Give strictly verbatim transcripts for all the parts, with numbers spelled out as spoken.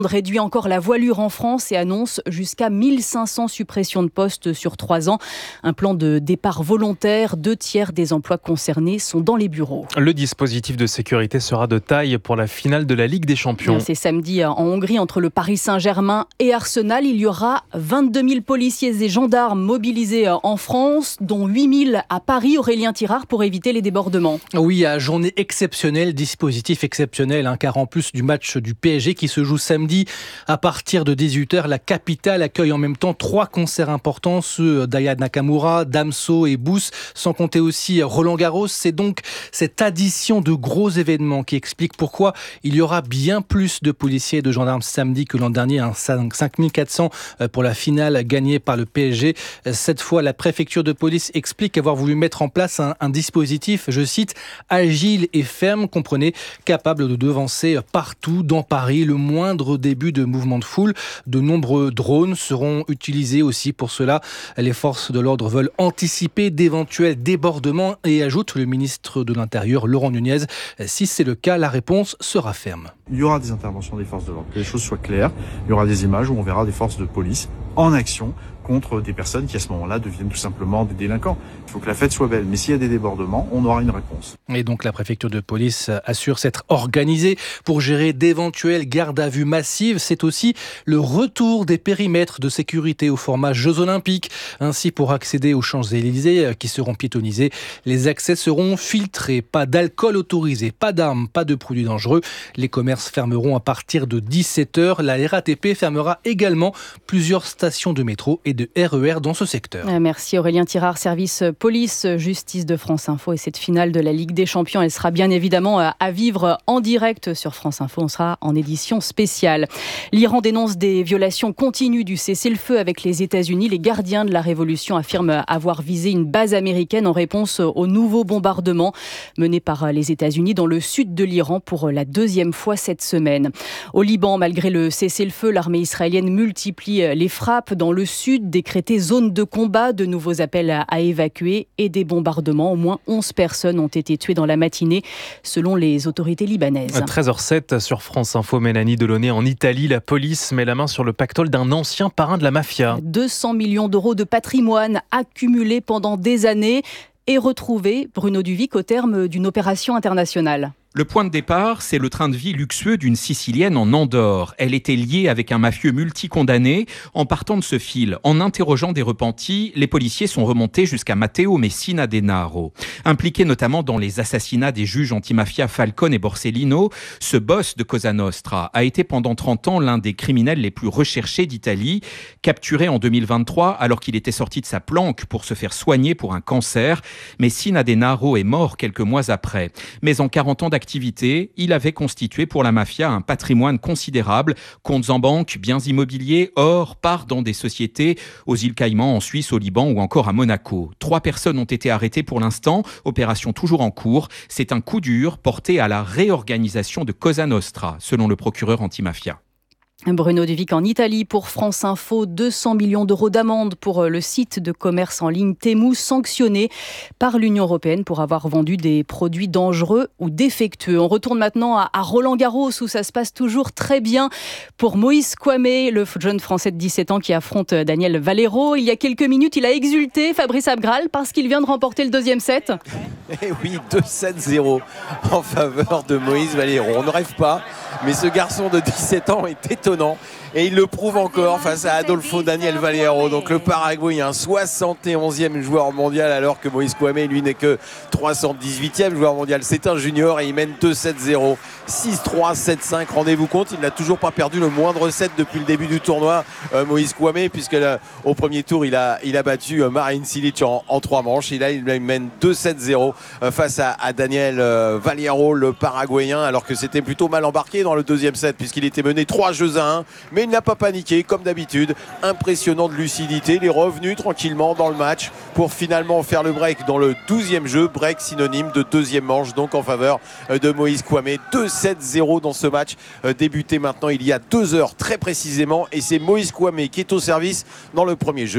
Réduit encore la voilure en France et annonce jusqu'à mille cinq cents suppressions de postes sur trois ans. Un plan de départ volontaire. Deux tiers des emplois concernés sont dans les bureaux. Le dispositif de sécurité sera de taille pour la finale de la Ligue des Champions. C'est samedi en Hongrie entre le Paris Saint-Germain et Arsenal. Il y aura vingt-deux mille policiers et gendarmes mobilisés en France, dont huit mille à Paris. Aurélien Tirard pour éviter les débordements. Oui, à journée exceptionnelle, dispositif exceptionnel, hein, car en plus du match du P S G qui se joue samedi à partir de dix-huit heures, la capitale accueille en même temps trois concerts importants, ceux d'Aya Nakamura, Damso et Booth, sans compter aussi Roland Garros. C'est donc cette addition de gros événements qui explique pourquoi il y aura bien plus de policiers et de gendarmes samedi que l'an dernier, hein, cinq mille quatre cents pour la finale gagnée par le P S G. Cette fois, la préfecture de police explique avoir voulu mettre en place un, un dispositif, je cite, agile et ferme, comprenez, capable de devancer partout dans Paris le moindre début de mouvement de foule. De nombreux drones seront utilisés aussi pour cela. Les forces de l'ordre veulent anticiper d'éventuels débordements et ajoute le ministre de l'Intérieur, Laurent Nunez. Si c'est le cas, la réponse sera ferme. Il y aura des interventions des forces de l'ordre, que les choses soient claires. Il y aura des images où on verra des forces de police en action contre des personnes qui à ce moment-là deviennent tout simplement des délinquants. Il faut que la fête soit belle, mais s'il y a des débordements, on aura une réponse. Et donc la préfecture de police assure s'être organisée pour gérer d'éventuelles gardes à vue massives. C'est aussi le retour des périmètres de sécurité au format Jeux Olympiques. Ainsi, pour accéder aux Champs-Élysées qui seront piétonnisés, les accès seront filtrés. Pas d'alcool autorisé, pas d'armes, pas de produits dangereux. Les commerces fermeront à partir de dix-sept heures. La R A T P fermera également plusieurs stations de métro et de R E R dans ce secteur. Merci Aurélien Tirard, service police, justice de France Info. Et cette finale de la Ligue des Champions, elle sera bien évidemment à vivre en direct sur France Info. On sera en édition spéciale. L'Iran dénonce des violations continues du cessez-le-feu avec les États-Unis. Les gardiens de la révolution affirment avoir visé une base américaine en réponse aux nouveaux bombardements menés par les États-Unis dans le sud de l'Iran pour la deuxième fois cette semaine. Au Liban, malgré le cessez-le-feu, l'armée israélienne multiplie les frappes dans le sud, décrété zone de combat, de nouveaux appels à, à évacuer et des bombardements. Au moins onze personnes ont été tuées dans la matinée, selon les autorités libanaises. À treize heures zéro sept sur France Info, Mélanie Delaunay. En Italie, la police met la main sur le pactole d'un ancien parrain de la mafia. deux cents millions d'euros de patrimoine accumulés pendant des années et retrouvés, Bruno Duvic, au terme d'une opération internationale. Le point de départ, c'est le train de vie luxueux d'une Sicilienne en Andorre. Elle était liée avec un mafieux multicondamné. En partant de ce fil, en interrogeant des repentis, les policiers sont remontés jusqu'à Matteo Messina Denaro. Impliqué notamment dans les assassinats des juges antimafia Falcone et Borsellino, ce boss de Cosa Nostra a été pendant trente ans l'un des criminels les plus recherchés d'Italie. Capturé en deux mille vingt-trois alors qu'il était sorti de sa planque pour se faire soigner pour un cancer, Messina Denaro est mort quelques mois après. Mais en quarante ans d'activité, Activité, il avait constitué pour la mafia un patrimoine considérable, comptes en banque, biens immobiliers, or, part dans des sociétés aux îles Caïmans, en Suisse, au Liban ou encore à Monaco. Trois personnes ont été arrêtées pour l'instant, opération toujours en cours. C'est un coup dur porté à la réorganisation de Cosa Nostra, selon le procureur antimafia. Bruno Duvic en Italie pour France Info, deux cents millions d'euros d'amende pour le site de commerce en ligne Temu, sanctionné par l'Union européenne pour avoir vendu des produits dangereux ou défectueux. On retourne maintenant à Roland Garros où ça se passe toujours très bien pour Moïse Kouame, le jeune Français de dix-sept ans qui affronte Daniel Valero. Il y a quelques minutes, il a exulté, Fabrice Abgral, parce qu'il vient de remporter le deuxième set. Eh oui, deux sept zéro en faveur de Moïse Valero. On ne rêve pas, mais ce garçon de dix-sept ans est étonnant. Et il le prouve encore face à Adolfo Daniel Valero, donc le Paraguayen, soixante et onzième joueur mondial, alors que Moïse Kouame, lui, n'est que trois cent dix-huitième joueur mondial. C'est un junior et il mène deux sept zéro, six trois, sept cinq. Rendez-vous compte, il n'a toujours pas perdu le moindre set depuis le début du tournoi, euh, Moïse Kouame, puisque là, au premier tour, il a, il a battu euh, Marin Cilic en, en trois manches. Et là, il mène deux sept zéro euh, face à, à Daniel euh, Valero, le Paraguayen, alors que c'était plutôt mal embarqué dans le deuxième set, puisqu'il était mené trois jeux à un. Mais il n'a pas paniqué comme d'habitude, impressionnant de lucidité, il est revenu tranquillement dans le match pour finalement faire le break dans le douzième jeu, break synonyme de deuxième manche donc en faveur de Moïse Kouame. Deux sept zéro dans ce match débuté maintenant il y a deux heures très précisément et c'est Moïse Kouame qui est au service dans le premier jeu du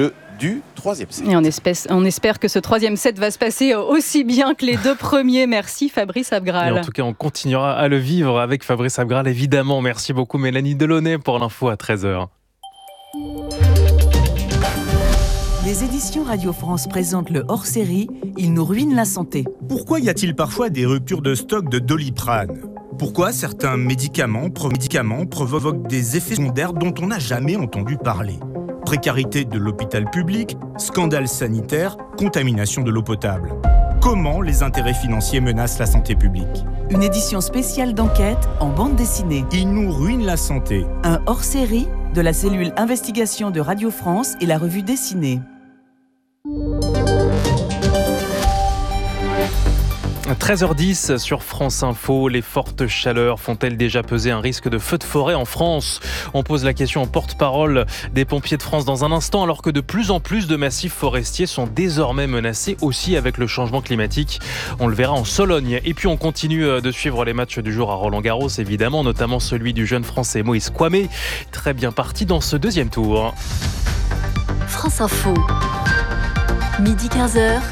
du troisième set. Et on espère, on espère que ce troisième set va se passer aussi bien que les deux premiers. Merci Fabrice Abgral. Et en tout cas, on continuera à le vivre avec Fabrice Abgral, évidemment. Merci beaucoup Mélanie Delaunay pour l'info à treize heures. Les éditions Radio France présentent le hors-série « Il nous ruine la santé ». Pourquoi y a-t-il parfois des ruptures de stock de Doliprane ? Pourquoi certains médicaments, médicaments provoquent des effets secondaires dont on n'a jamais entendu parler ? Précarité de l'hôpital public, scandale sanitaire, contamination de l'eau potable. Comment les intérêts financiers menacent la santé publique ? Une édition spéciale d'enquête en bande dessinée. Il nous ruine la santé. Un hors-série de la cellule Investigation de Radio France et la revue dessinée. treize heures dix sur France Info, les fortes chaleurs font-elles déjà peser un risque de feu de forêt en France ? On pose la question en porte-parole des pompiers de France dans un instant, alors que de plus en plus de massifs forestiers sont désormais menacés aussi avec le changement climatique. On le verra en Sologne. Et puis on continue de suivre les matchs du jour à Roland-Garros, évidemment, notamment celui du jeune Français Moïse Kouamé, très bien parti dans ce deuxième tour. France Info, midi quinze heures,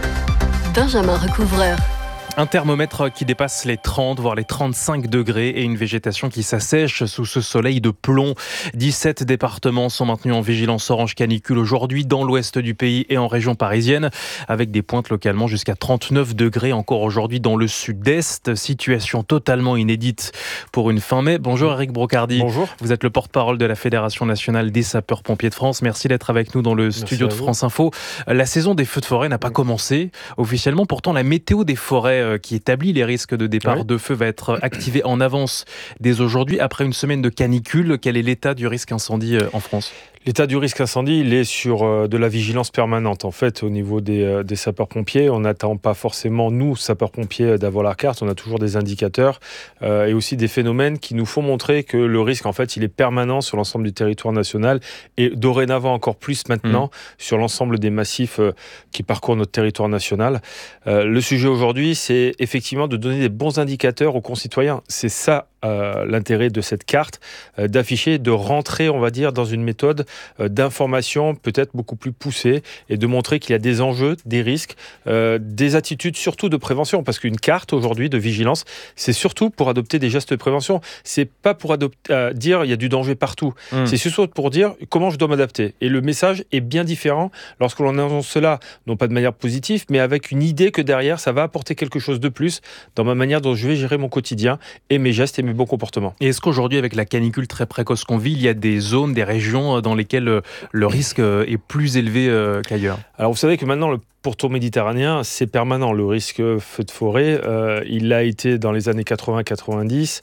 Benjamin Recouvreur. Un thermomètre qui dépasse les trente, voire les trente-cinq degrés et une végétation qui s'assèche sous ce soleil de plomb. dix-sept départements sont maintenus en vigilance orange canicule aujourd'hui dans l'ouest du pays et en région parisienne, avec des pointes localement jusqu'à trente-neuf degrés encore aujourd'hui dans le sud-est. Situation totalement inédite pour une fin mai. Bonjour Eric Brocardi. Bonjour. Vous êtes le porte-parole de la Fédération nationale des sapeurs-pompiers de France. Merci d'être avec nous dans le Merci studio de France Info. La saison des feux de forêt n'a pas commencé officiellement. Pourtant, la météo des forêts qui établit les risques de départ oui. de feu va être activé en avance dès aujourd'hui. Après une semaine de canicule, quel est l'état du risque incendie en France ? L'état du risque incendie, il est sur euh, de la vigilance permanente. En fait, au niveau des, euh, des sapeurs-pompiers, on n'attend pas forcément, nous, sapeurs-pompiers, d'avoir la carte. On a toujours des indicateurs euh, et aussi des phénomènes qui nous font montrer que le risque, en fait, il est permanent sur l'ensemble du territoire national et dorénavant encore plus maintenant mmh. sur l'ensemble des massifs euh, qui parcourent notre territoire national. Euh, le sujet aujourd'hui, c'est effectivement de donner des bons indicateurs aux concitoyens. C'est ça euh, l'intérêt de cette carte, euh, d'afficher, de rentrer, on va dire, dans une méthode d'information peut-être beaucoup plus poussée et de montrer qu'il y a des enjeux, des risques, euh, des attitudes surtout de prévention, parce qu'une carte aujourd'hui de vigilance, c'est surtout pour adopter des gestes de prévention. C'est pas pour adopter, euh, dire il y a du danger partout. Mmh. C'est surtout pour dire comment je dois m'adapter. Et le message est bien différent lorsque l'on annonce cela, non pas de manière positive, mais avec une idée que derrière, ça va apporter quelque chose de plus dans ma manière dont je vais gérer mon quotidien et mes gestes et mes bons comportements. Et est-ce qu'aujourd'hui, avec la canicule très précoce qu'on vit, il y a des zones, des régions dans lesquelles le risque est plus élevé qu'ailleurs ? Alors vous savez que maintenant le pourtour méditerranéen, c'est permanent. Le risque feu de forêt, euh, il l'a été dans les années quatre-vingts quatre-vingt-dix.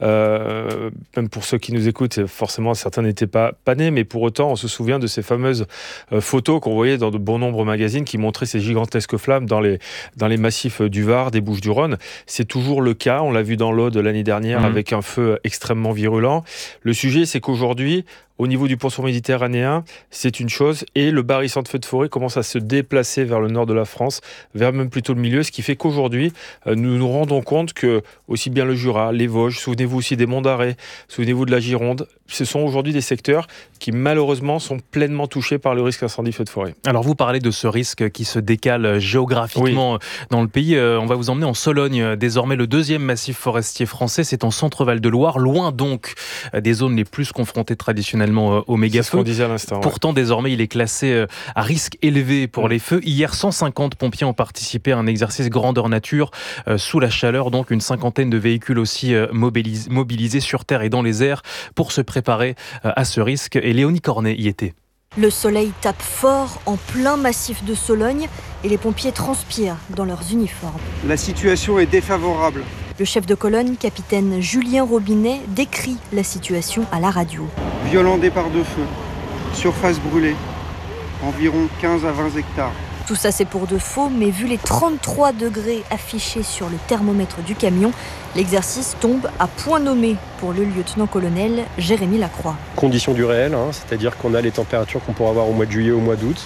Euh, même pour ceux qui nous écoutent, forcément, certains n'étaient pas, pas nés, mais pour autant, on se souvient de ces fameuses euh, photos qu'on voyait dans de bon nombre de magazines qui montraient ces gigantesques flammes dans les, dans les massifs du Var, des Bouches-du-Rhône. C'est toujours le cas. On l'a vu dans l'Aude l'année dernière mmh. avec un feu extrêmement virulent. Le sujet, c'est qu'aujourd'hui, au niveau du pourtour méditerranéen, c'est une chose, et le barrissant de feu de forêt commence à se déplacer vers le nord de la France, vers même plutôt le milieu, ce qui fait qu'aujourd'hui, euh, nous nous rendons compte que aussi bien le Jura, les Vosges, souvenez-vous aussi des Monts d'Arrée, souvenez-vous de la Gironde, ce sont aujourd'hui des secteurs qui malheureusement sont pleinement touchés par le risque incendie feu de forêt. Alors vous parlez de ce risque qui se décale géographiquement oui. dans le pays. On va vous emmener en Sologne, désormais le deuxième massif forestier français, c'est en Centre-Val de Loire, loin donc des zones les plus confrontées traditionnellement au méga-feu. C'est ce qu'on disait à l'instant. Pourtant, ouais. désormais, il est classé à risque élevé pour mmh. les feux. Hier, cent cinquante pompiers ont participé à un exercice grandeur nature euh, sous la chaleur, donc une cinquantaine de véhicules aussi euh, mobilis- mobilisés sur terre et dans les airs pour se préparer euh, à ce risque. Et Léonie Cornet y était. Le soleil tape fort en plein massif de Sologne et les pompiers transpirent dans leurs uniformes. La situation est défavorable. Le chef de colonne, capitaine Julien Robinet, décrit la situation à la radio. Violent départ de feu, surface brûlée, environ quinze à vingt hectares. Tout ça c'est pour de faux, mais vu les trente-trois degrés affichés sur le thermomètre du camion, l'exercice tombe à point nommé pour le lieutenant-colonel Jérémy Lacroix. Conditions du réel, hein, c'est-à-dire qu'on a les températures qu'on pourra avoir au mois de juillet, au mois d'août.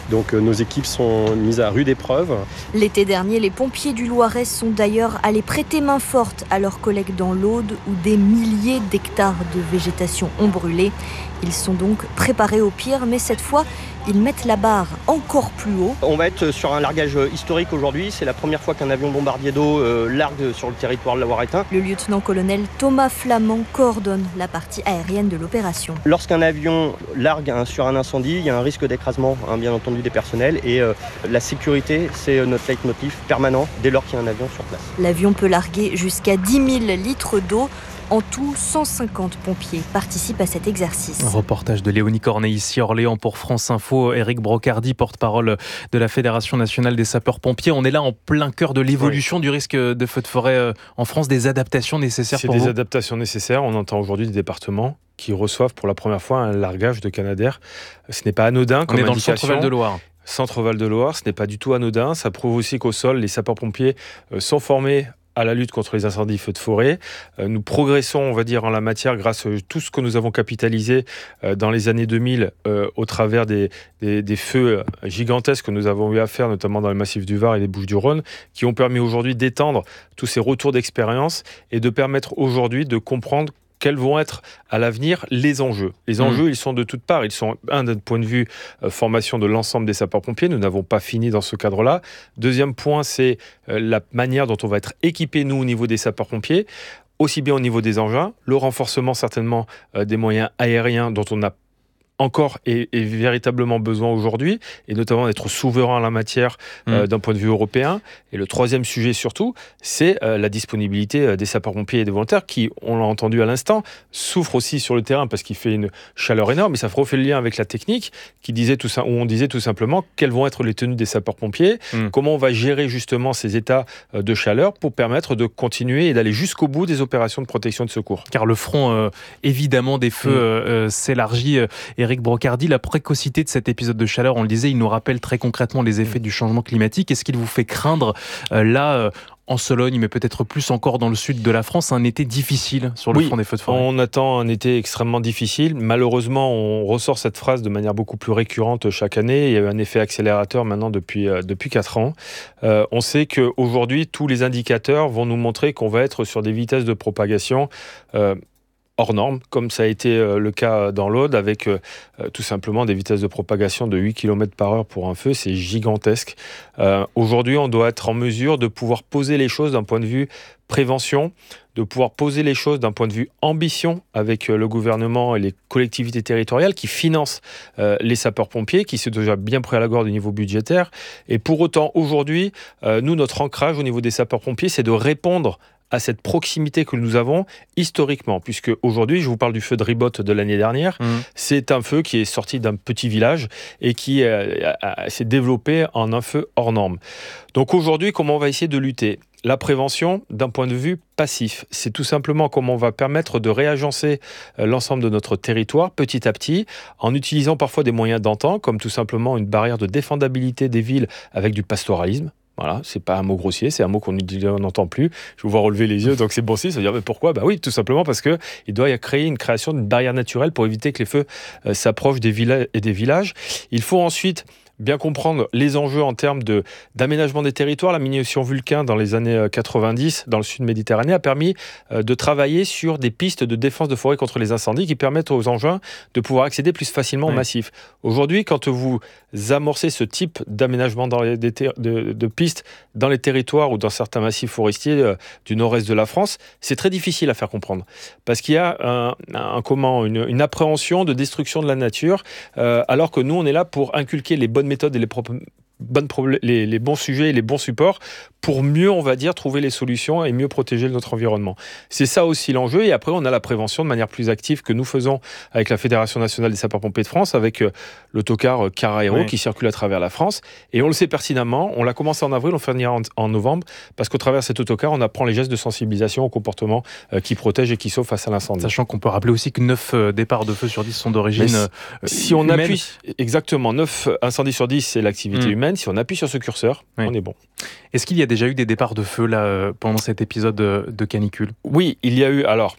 Donc nos équipes sont mises à rude épreuve. L'été dernier, les pompiers du Loiret sont d'ailleurs allés prêter main forte à leurs collègues dans l'Aude où des milliers d'hectares de végétation ont brûlé. Ils sont donc préparés au pire, mais cette fois, ils mettent la barre encore plus haut. On va être sur un largage historique aujourd'hui. C'est la première fois qu'un avion bombardier d'eau euh, largue sur le territoire de la Loire-Étain. Le lieutenant-colonel Thomas Flamand coordonne la partie aérienne de l'opération. Lorsqu'un avion largue hein, sur un incendie, il y a un risque d'écrasement, hein, bien entendu, des personnels. Et euh, la sécurité, c'est notre leitmotiv permanent dès lors qu'il y a un avion sur place. L'avion peut larguer jusqu'à dix mille litres d'eau. En tout, cent cinquante pompiers participent à cet exercice. Un reportage de Léonie Cornet ici à Orléans pour France Info. Éric Brocardi, porte-parole de la Fédération nationale des sapeurs-pompiers. On est là en plein cœur de l'évolution oui. du risque de feu de forêt en France. Des adaptations nécessaires C'est pour des vous ? adaptations nécessaires. On entend aujourd'hui des départements qui reçoivent pour la première fois un largage de Canadair. Ce n'est pas anodin comme On est dans indication. le centre Val-de-Loire. Centre Val-de-Loire, ce n'est pas du tout anodin. Ça prouve aussi qu'au sol, les sapeurs-pompiers sont formés à la lutte contre les incendies feux de forêt. Euh, nous progressons, on va dire, en la matière grâce à tout ce que nous avons capitalisé euh, dans les années deux mille euh, au travers des, des, des feux gigantesques que nous avons eu à faire, notamment dans le massif du Var et les Bouches-du-Rhône, qui ont permis aujourd'hui d'étendre tous ces retours d'expérience et de permettre aujourd'hui de comprendre quels vont être à l'avenir les enjeux. Les enjeux, mmh. ils sont de toutes parts. Ils sont, un, d'un point de vue euh, formation de l'ensemble des sapeurs-pompiers. Nous n'avons pas fini dans ce cadre-là. Deuxième point, c'est euh, la manière dont on va être équipés, nous, au niveau des sapeurs-pompiers, aussi bien au niveau des engins, le renforcement certainement euh, des moyens aériens dont on a encore et, et véritablement besoin aujourd'hui, et notamment d'être souverain en la matière euh, mmh. d'un point de vue européen. Et le troisième sujet surtout, c'est euh, la disponibilité euh, des sapeurs-pompiers et des volontaires qui, on l'a entendu à l'instant, souffrent aussi sur le terrain parce qu'il fait une chaleur énorme, et ça refait le lien avec la technique qui disait tout ça, où on disait tout simplement quelles vont être les tenues des sapeurs-pompiers, mmh. comment on va gérer justement ces états euh, de chaleur pour permettre de continuer et d'aller jusqu'au bout des opérations de protection et de secours. Car le front, euh, évidemment, des feux mmh. euh, s'élargit euh, et Éric Brocardi, la précocité de cet épisode de chaleur, on le disait, il nous rappelle très concrètement les effets du changement climatique. Est-ce qu'il vous fait craindre, euh, là, euh, en Sologne, mais peut-être plus encore dans le sud de la France, un été difficile sur le oui, front des feux de forêt ? On attend un été extrêmement difficile. Malheureusement, on ressort cette phrase de manière beaucoup plus récurrente chaque année. Il y a eu un effet accélérateur maintenant depuis, euh, depuis quatre ans. Euh, on sait qu'aujourd'hui, tous les indicateurs vont nous montrer qu'on va être sur des vitesses de propagation euh, hors normes, comme ça a été le cas dans l'Aude, avec euh, tout simplement des vitesses de propagation de huit kilomètres par heure pour un feu, c'est gigantesque. Euh, aujourd'hui, on doit être en mesure de pouvoir poser les choses d'un point de vue prévention, de pouvoir poser les choses d'un point de vue ambition avec le gouvernement et les collectivités territoriales qui financent euh, les sapeurs-pompiers, qui sont déjà bien pris à la gorge au niveau budgétaire. Et pour autant, aujourd'hui, euh, nous, notre ancrage au niveau des sapeurs-pompiers, c'est de répondre à cette proximité que nous avons historiquement, puisque aujourd'hui, je vous parle du feu de Ribotte de l'année dernière, mmh. c'est un feu qui est sorti d'un petit village et qui euh, a, a, s'est développé en un feu hors norme. Donc aujourd'hui, comment on va essayer de lutter ? La prévention, d'un point de vue passif, c'est tout simplement comment on va permettre de réagencer l'ensemble de notre territoire petit à petit, en utilisant parfois des moyens d'antan, comme tout simplement une barrière de défendabilité des villes avec du pastoralisme. Voilà, c'est pas un mot grossier, c'est un mot qu'on n'entend plus. Je vous vois relever les yeux, donc c'est bon signe. Ça veut dire mais pourquoi ? Bah oui, tout simplement parce que il doit y a créé une création d'une barrière naturelle pour éviter que les feux euh, s'approchent des villas et des villages. Il faut ensuite bien comprendre les enjeux en termes de, d'aménagement des territoires. La mission Vulcain, dans les années quatre-vingt-dix, dans le sud Méditerranée, a permis euh, de travailler sur des pistes de défense de forêt contre les incendies qui permettent aux engins de pouvoir accéder plus facilement oui. au massif. Aujourd'hui, quand vous amorcez ce type d'aménagement dans les, de, de, de pistes dans les territoires ou dans certains massifs forestiers euh, du nord-est de la France, c'est très difficile à faire comprendre. Parce qu'il y a un, un, comment, une, une appréhension de destruction de la nature, euh, alors que nous, on est là pour inculquer les bonnes méthodes et les, propres, bonnes problè- les, les bons sujets et les bons supports pour mieux, on va dire, trouver les solutions et mieux protéger notre environnement. C'est ça aussi l'enjeu. Et après, on a la prévention de manière plus active que nous faisons avec la Fédération nationale des sapeurs-pompiers de France, avec euh, l'autocar Car Aéro oui. qui circule à travers la France. Et on le sait pertinemment, on l'a commencé en avril, on finira en, en novembre, parce qu'au travers de cet autocar, on apprend les gestes de sensibilisation au comportement euh, qui protège et qui sauve face à l'incendie. Sachant qu'on peut rappeler aussi que neuf euh, départs de feu sur dix sont d'origine euh, si on humaine. appuie, exactement, neuf incendies sur dix, c'est l'activité mmh. humaine. Si on appuie sur ce curseur, oui. on est bon. Est-ce qu'il y a déjà eu des départs de feu là, pendant cet épisode de canicule ? Oui, il y a eu... Alors,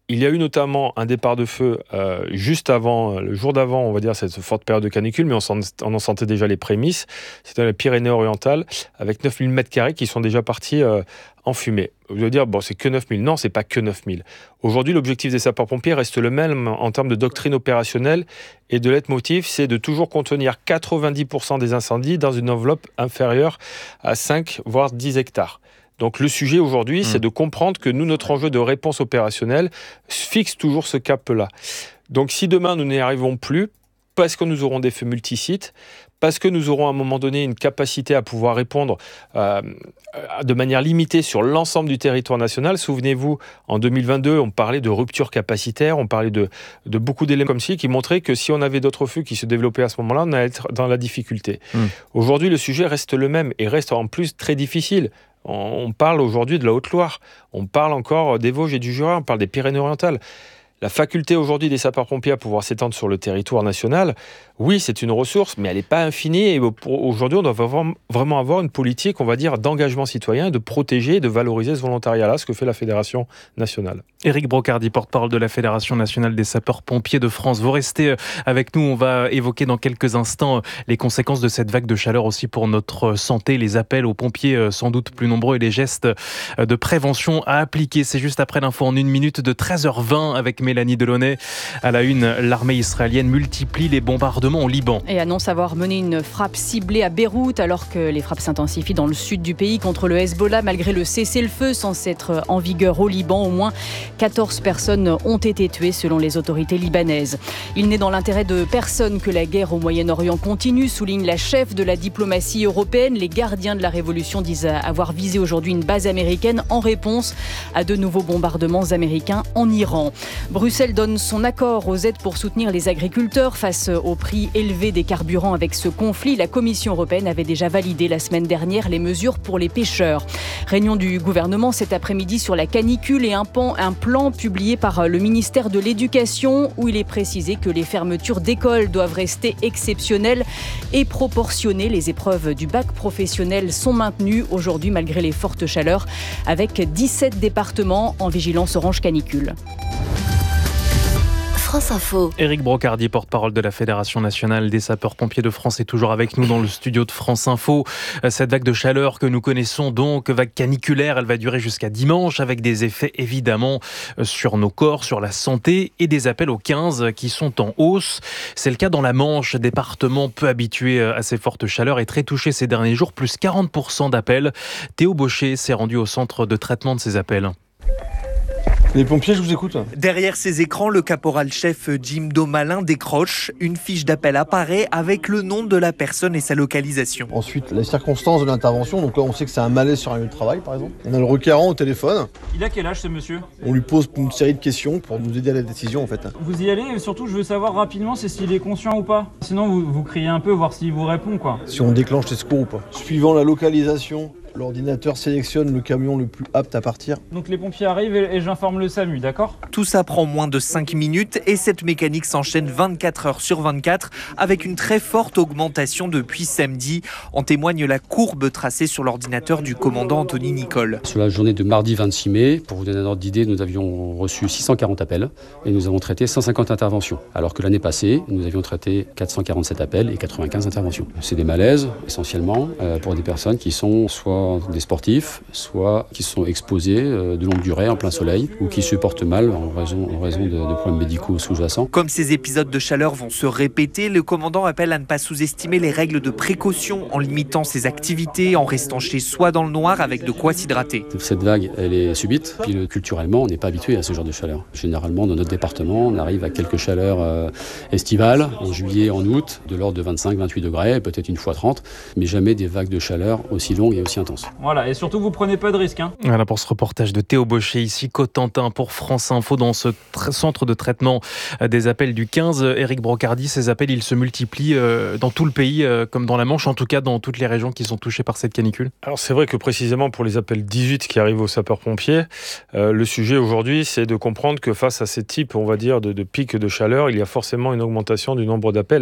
Il y a eu notamment un départ de feu euh, juste avant, le jour d'avant, on va dire, cette forte période de canicule, mais on, s'en, on en sentait déjà les prémices. C'était dans les Pyrénées-Orientales, avec neuf mille mètres carrés qui sont déjà partis euh, en fumée. Vous allez dire, bon, c'est que neuf mille. Non, c'est pas que neuf mille. Aujourd'hui, l'objectif des sapeurs-pompiers reste le même en termes de doctrine opérationnelle et de leitmotiv, c'est de toujours contenir quatre-vingt-dix pour cent des incendies dans une enveloppe inférieure à cinq, voire dix hectares. Donc le sujet aujourd'hui, mmh. c'est de comprendre que nous, notre enjeu de réponse opérationnelle fixe toujours ce cap-là. Donc si demain nous n'y arrivons plus, parce que nous aurons des feux multisites, parce que nous aurons à un moment donné une capacité à pouvoir répondre euh, de manière limitée sur l'ensemble du territoire national. Souvenez-vous, en deux mille vingt-deux, on parlait de rupture capacitaire, on parlait de, de beaucoup d'éléments comme ci qui montraient que si on avait d'autres feux qui se développaient à ce moment-là, on allait être dans la difficulté. Mmh. Aujourd'hui, le sujet reste le même et reste en plus très difficile. On parle aujourd'hui de la Haute-Loire, on parle encore des Vosges et du Jura, on parle des Pyrénées-Orientales. La faculté aujourd'hui des sapeurs-pompiers à pouvoir s'étendre sur le territoire national, oui, c'est une ressource, mais elle n'est pas infinie. Et aujourd'hui, on doit vraiment avoir une politique, on va dire, d'engagement citoyen, de protéger et de valoriser ce volontariat-là, ce que fait la Fédération nationale. Éric Brocardi, porte-parole de la Fédération nationale des sapeurs-pompiers de France. Vous restez avec nous, on va évoquer dans quelques instants les conséquences de cette vague de chaleur aussi pour notre santé, les appels aux pompiers sans doute plus nombreux et les gestes de prévention à appliquer. C'est juste après l'info en une minute de treize heures vingt avec Mélanie Delaunay. À la une, l'armée israélienne multiplie les bombardements au Liban. Et annonce avoir mené une frappe ciblée à Beyrouth alors que les frappes s'intensifient dans le sud du pays contre le Hezbollah malgré le cessez-le-feu censé être en vigueur au Liban. Au moins quatorze personnes ont été tuées selon les autorités libanaises. Il n'est dans l'intérêt de personne que la guerre au Moyen-Orient continue, souligne la chef de la diplomatie européenne. Les gardiens de la révolution disent avoir visé aujourd'hui une base américaine en réponse à de nouveaux bombardements américains en Iran. Bruxelles donne son accord aux aides pour soutenir les agriculteurs face au prix élevé des carburants avec ce conflit. La Commission européenne avait déjà validé la semaine dernière les mesures pour les pêcheurs. Réunion du gouvernement cet après-midi sur la canicule et un, pan, un plan publié par le ministère de l'Éducation où il est précisé que les fermetures d'écoles doivent rester exceptionnelles et proportionnées. Les épreuves du bac professionnel sont maintenues aujourd'hui malgré les fortes chaleurs avec dix-sept départements en vigilance orange canicule. France Info. Éric Brocardi, porte-parole de la Fédération nationale des sapeurs-pompiers de France, est toujours avec nous dans le studio de France Info. Cette vague de chaleur que nous connaissons donc, vague caniculaire, elle va durer jusqu'à dimanche avec des effets évidemment sur nos corps, sur la santé et des appels au quinze qui sont en hausse. C'est le cas dans la Manche, département peu habitué à ces fortes chaleurs et très touché ces derniers jours, plus quarante pour cent d'appels. Théo Baucher s'est rendu au centre de traitement de ces appels. Les pompiers, je vous écoute. Derrière ces écrans, le caporal-chef Jim Domalin décroche. Une fiche d'appel apparaît avec le nom de la personne et sa localisation. Ensuite, les circonstances de l'intervention. Donc là, on sait que c'est un malaise sur un lieu de travail, par exemple. On a le requérant au téléphone. Il a quel âge, ce monsieur ? On lui pose une série de questions pour nous aider à la décision, en fait. Vous y allez et surtout, je veux savoir rapidement c'est s'il est conscient ou pas. Sinon, vous, vous criez un peu, voir s'il vous répond, quoi. Si on déclenche les secours ou pas. Suivant la localisation, l'ordinateur sélectionne le camion le plus apte à partir. Donc les pompiers arrivent et, et j'informe le S A M U, d'accord ? Tout ça prend moins de cinq minutes et cette mécanique s'enchaîne vingt-quatre heures sur vingt-quatre avec une très forte augmentation depuis samedi. En témoigne la courbe tracée sur l'ordinateur du commandant Anthony Nicole. Sur la journée de mardi vingt-six mai, pour vous donner un ordre d'idée, nous avions reçu six cent quarante appels et nous avons traité cent cinquante interventions. Alors que l'année passée, nous avions traité quatre cent quarante-sept appels et quatre-vingt-quinze interventions. C'est des malaises essentiellement euh, pour des personnes qui sont soit des sportifs, soit qui sont exposés de longue durée en plein soleil ou qui se portent mal en raison, en raison de, de problèmes médicaux sous-jacents. Comme ces épisodes de chaleur vont se répéter, le commandant appelle à ne pas sous-estimer les règles de précaution en limitant ses activités, en restant chez soi dans le noir avec de quoi s'hydrater. Cette vague, elle est subite, puis culturellement, on n'est pas habitué à ce genre de chaleur. Généralement, dans notre département, on arrive à quelques chaleurs euh, estivales, en juillet, en août, de l'ordre de vingt-cinq à vingt-huit degrés, peut-être une fois trente, mais jamais des vagues de chaleur aussi longues et aussi intenses. Voilà, et surtout vous prenez pas de risques. Hein. Voilà pour ce reportage de Théo Baucher, ici Cotentin pour France Info dans ce tr- centre de traitement des appels du quinze. Éric Brocardi, ces appels, ils se multiplient euh, dans tout le pays, euh, comme dans la Manche, en tout cas dans toutes les régions qui sont touchées par cette canicule. Alors c'est vrai que précisément pour les appels dix-huit qui arrivent aux sapeurs-pompiers, euh, le sujet aujourd'hui c'est de comprendre que face à ces types, on va dire, de, de pics de chaleur, il y a forcément une augmentation du nombre d'appels.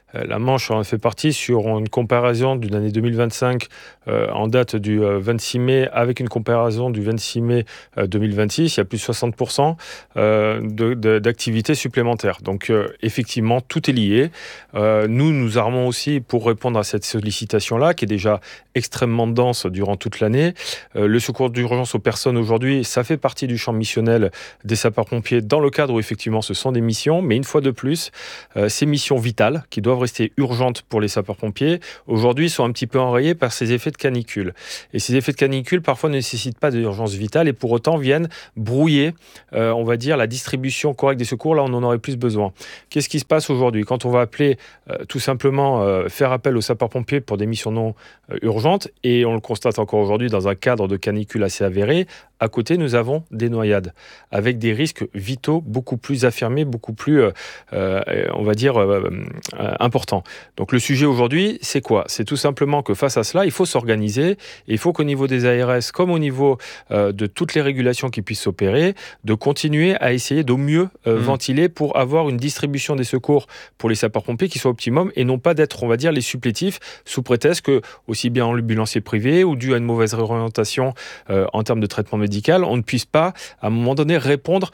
La Manche en fait partie sur une comparaison d'une année deux mille vingt-cinq euh, en date du euh, vingt-six mai avec une comparaison du vingt-six mai euh, deux mille vingt-six. Il y a plus de soixante pour cent euh, de, de, d'activités supplémentaires. Donc euh, effectivement, tout est lié. Euh, nous, nous armons aussi pour répondre à cette sollicitation-là qui est déjà extrêmement dense durant toute l'année. Euh, le secours d'urgence aux personnes aujourd'hui, ça fait partie du champ missionnel des sapeurs-pompiers dans le cadre où effectivement ce sont des missions. Mais une fois de plus, euh, ces missions vitales qui doivent rester urgentes pour les sapeurs-pompiers, aujourd'hui sont un petit peu enrayées par ces effets de canicule. Et ces effets de canicule, parfois, ne nécessitent pas d'urgence vitale et pour autant viennent brouiller, euh, on va dire, la distribution correcte des secours. Là, on en aurait plus besoin. Qu'est-ce qui se passe aujourd'hui ? Quand on va appeler, euh, tout simplement, euh, faire appel aux sapeurs-pompiers pour des missions non euh, urgentes, et on le constate encore aujourd'hui dans un cadre de canicule assez avéré, à côté, nous avons des noyades, avec des risques vitaux beaucoup plus affirmés, beaucoup plus, euh, euh, on va dire, euh, euh, importants. Donc le sujet aujourd'hui, c'est quoi ? C'est tout simplement que face à cela, il faut s'organiser, et il faut qu'au niveau des A R S, comme au niveau euh, de toutes les régulations qui puissent s'opérer, de continuer à essayer d'au mieux euh, mmh. ventiler pour avoir une distribution des secours pour les sapeurs-pompiers qui soit optimum, et non pas d'être, on va dire, les supplétifs, sous prétexte que, aussi bien en ambulancier privé, ou dû à une mauvaise réorientation euh, en termes de traitement médical, on ne puisse pas, à un moment donné, répondre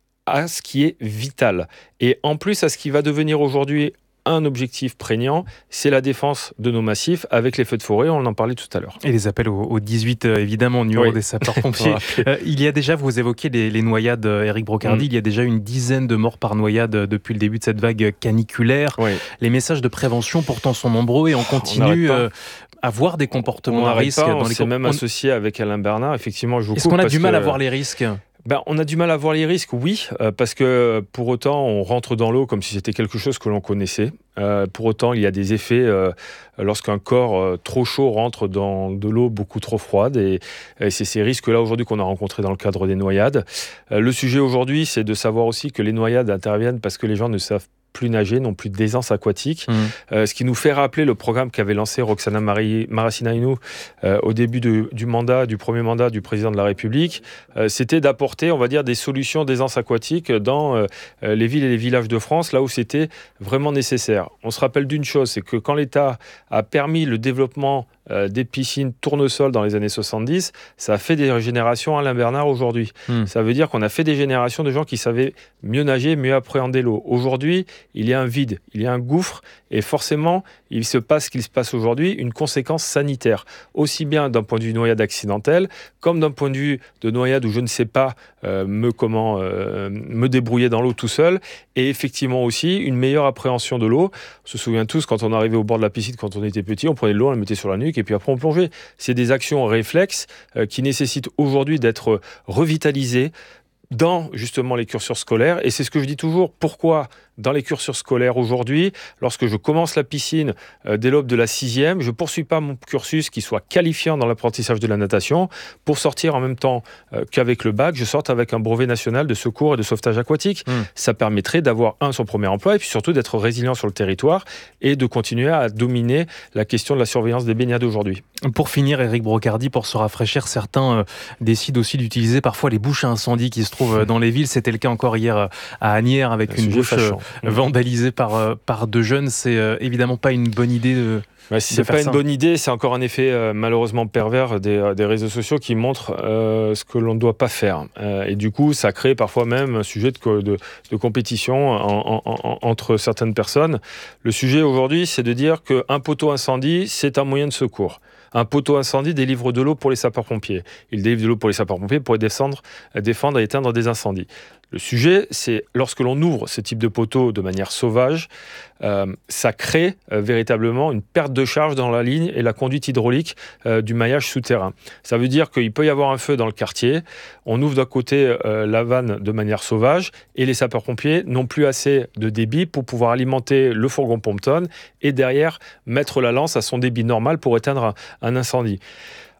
à ce qui est vital. Et en plus, à ce qui va devenir aujourd'hui un objectif prégnant, c'est la défense de nos massifs avec les feux de forêt, on en parlait tout à l'heure. Et les appels au, au dix-huit, euh, évidemment, au numéro oui. des sapeurs-pompiers. euh, il y a déjà, vous évoquez les, les noyades, Éric Brocardi, mmh. il y a déjà une dizaine de morts par noyade depuis le début de cette vague caniculaire. Oui. Les messages de prévention pourtant sont nombreux et on continue on euh, à voir des comportements à risque. Pas, on dans les s'est comp- même associé avec Alain Bernard, effectivement. Je vous Est-ce qu'on a du mal que... à voir les risques ? Ben, on a du mal à voir les risques, oui, euh, parce que pour autant, on rentre dans l'eau comme si c'était quelque chose que l'on connaissait. Euh, pour autant, il y a des effets euh, lorsqu'un corps euh, trop chaud rentre dans de l'eau beaucoup trop froide. Et, et c'est ces risques-là aujourd'hui qu'on a rencontrés dans le cadre des noyades. Euh, le sujet aujourd'hui, c'est de savoir aussi que les noyades interviennent parce que les gens ne savent plus nager, non plus d'aisance aquatique. Mmh. Euh, ce qui nous fait rappeler le programme qu'avait lancé Roxana Maracineanu euh, au début de, du mandat, du premier mandat du président de la République, euh, c'était d'apporter, on va dire, des solutions d'aisance aquatique dans euh, les villes et les villages de France, là où c'était vraiment nécessaire. On se rappelle d'une chose, c'est que quand l'État a permis le développement Euh, des piscines tournesol dans les années soixante-dix, ça a fait des générations Alain Bernard aujourd'hui. Mmh. Ça veut dire qu'on a fait des générations de gens qui savaient mieux nager, mieux appréhender l'eau. Aujourd'hui, il y a un vide, il y a un gouffre, et forcément, il se passe ce qu'il se passe aujourd'hui, une conséquence sanitaire, aussi bien d'un point de vue noyade accidentelle, comme d'un point de vue de noyade où je ne sais pas euh, me, comment, euh, me débrouiller dans l'eau tout seul, et effectivement aussi une meilleure appréhension de l'eau. On se souvient tous, quand on arrivait au bord de la piscine, quand on était petit, on prenait de l'eau, on la mettait sur la nuque, et puis après on plongeait. C'est des actions réflexes euh, qui nécessitent aujourd'hui d'être revitalisées dans justement les curseurs scolaires. Et c'est ce que je dis toujours, pourquoi dans les curseurs scolaires aujourd'hui, lorsque je commence la piscine euh, dès l'aube de la sixième, je ne poursuis pas mon cursus qui soit qualifiant dans l'apprentissage de la natation pour sortir en même temps euh, qu'avec le bac, je sorte avec un brevet national de secours et de sauvetage aquatique. Mmh. Ça permettrait d'avoir, un, son premier emploi, et puis surtout d'être résilient sur le territoire et de continuer à dominer la question de la surveillance des baignades aujourd'hui. Pour finir, Éric Brocardi, pour se rafraîchir, certains euh, décident aussi d'utiliser parfois les bouches à incendie qui se trouvent euh, dans les villes. C'était le cas encore hier euh, à Asnières avec un une bouche euh, vandalisée par, euh, par deux jeunes. C'est euh, évidemment pas une bonne idée de... Bah, si c'est pas ça. Une bonne idée, c'est encore un effet euh, malheureusement pervers des, euh, des réseaux sociaux qui montrent euh, ce que l'on ne doit pas faire. Euh, et du coup, ça crée parfois même un sujet de, de, de compétition en, en, en, entre certaines personnes. Le sujet aujourd'hui, c'est de dire qu'un poteau incendie, c'est un moyen de secours. Un poteau incendie délivre de l'eau pour les sapeurs-pompiers. Il délivre de l'eau pour les sapeurs-pompiers pour descendre, défendre et éteindre des incendies. Le sujet, c'est lorsque l'on ouvre ce type de poteau de manière sauvage, euh, ça crée euh, véritablement une perte de charge dans la ligne et la conduite hydraulique euh, du maillage souterrain. Ça veut dire qu'il peut y avoir un feu dans le quartier, on ouvre d'un côté euh, la vanne de manière sauvage et les sapeurs-pompiers n'ont plus assez de débit pour pouvoir alimenter le fourgon pompe-tonne et derrière mettre la lance à son débit normal pour éteindre un, un incendie.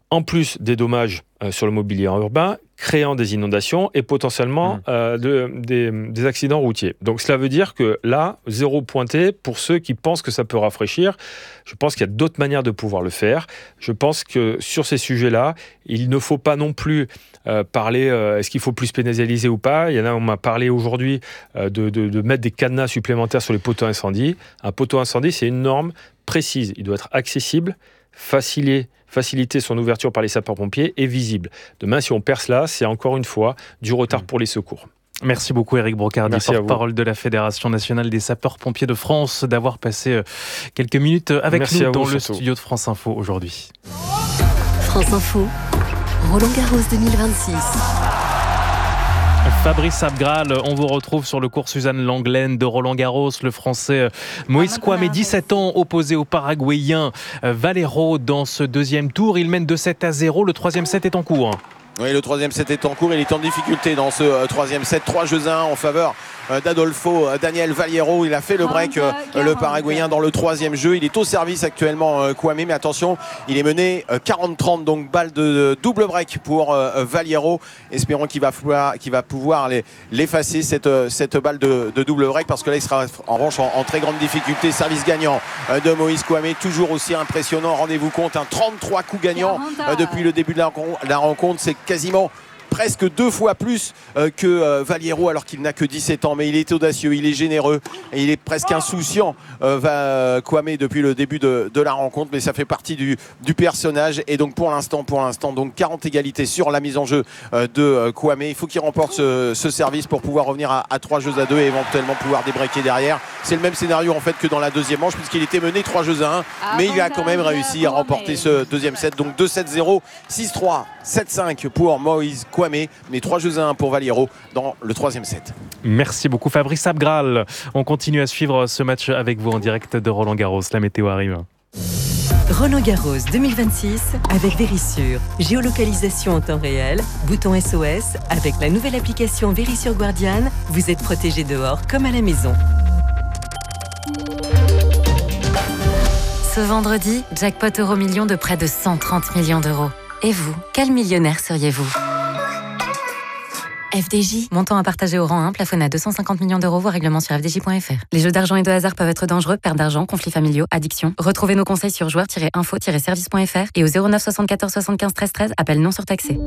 en plus des dommages euh, sur le mobilier urbain, créant des inondations et potentiellement mmh. euh, de, des, des accidents routiers. Donc cela veut dire que là, zéro pointé pour ceux qui pensent que ça peut rafraîchir. Je pense qu'il y a d'autres manières de pouvoir le faire. Je pense que sur ces sujets-là, il ne faut pas non plus euh, parler, euh, est-ce qu'il faut plus pénaliser ou pas. Il y en a, on m'a parlé aujourd'hui euh, de, de, de mettre des cadenas supplémentaires sur les poteaux incendie. Un poteau incendie, c'est une norme précise. Il doit être accessible, facilité, faciliter son ouverture par les sapeurs-pompiers et visible. Demain, si on perce là, c'est encore une fois du retard pour les secours. Merci beaucoup Éric Brocardi, porte-parole de la Fédération nationale des sapeurs-pompiers de France, d'avoir passé quelques minutes avec Merci nous dans vous, le surtout. studio de France Info aujourd'hui. France Info, Roland-Garros deux mille vingt-six. Fabrice Abgral, on vous retrouve sur le court Suzanne Lenglen de Roland-Garros. Le Français Moïse Kouamé, dix-sept ans, opposé au Paraguayen Valero dans ce deuxième tour. Il mène de sept à zéro. Le troisième set est en cours. Oui, le troisième set est en cours. Il est en difficulté dans ce euh, troisième set. trois jeux à un en faveur euh, d'Adolfo euh, Daniel Valero. Il a fait le break, euh, le Paraguayen, dans le troisième jeu. Il est au service actuellement, euh, Kouamé. Mais attention, il est mené euh, quarante trente. Donc balle de, de double break pour euh, Valero. Espérons qu'il va pouvoir, qu'il va pouvoir les, l'effacer, cette, euh, cette balle de, de double break. Parce que là, il sera en revanche en, en très grande difficulté. Service gagnant euh, de Moïse Kouamé. Toujours aussi impressionnant. Rendez-vous compte, un trente-trois coups gagnants euh, depuis le début de la, la rencontre. C'est quasiment presque deux fois plus euh, que euh, Valero, alors qu'il n'a que dix-sept ans, mais il est audacieux, il est généreux et il est presque insouciant, euh, va Kouamé, depuis le début de, de la rencontre, mais ça fait partie du, du personnage. Et donc pour l'instant, pour l'instant, donc quarante égalités sur la mise en jeu euh, de euh, Kouamé. Il faut qu'il remporte ce, ce service pour pouvoir revenir à, à trois jeux à deux et éventuellement pouvoir débreaker derrière. C'est le même scénario en fait que dans la deuxième manche, puisqu'il était mené trois jeux à un, mais il a quand même réussi à remporter ce deuxième set. Donc deux sept zéro, six trois, sept cinq pour Moïse Kouamé, mais trois jeux à un pour Valero dans le troisième set. Merci beaucoup Fabrice Abgral. On continue à suivre ce match avec vous en direct de Roland-Garros. La météo arrive. Roland-Garros deux mille vingt-six avec Vérissure. Géolocalisation en temps réel, bouton S O S. Avec la nouvelle application Vérissure Guardian, vous êtes protégé dehors comme à la maison. Ce vendredi, jackpot euro million de près de cent trente millions d'euros. Et vous, quel millionnaire seriez-vous ? F D J, montant à partager au rang un, plafonné à deux cent cinquante millions d'euros, voire règlement sur f d j point f r. Les jeux d'argent et de hasard peuvent être dangereux, perte d'argent, conflits familiaux, addiction. Retrouvez nos conseils sur joueurs tiret info tiret service point f r et au zéro neuf soixante-quatorze soixante-quinze treize treize, appel non surtaxé.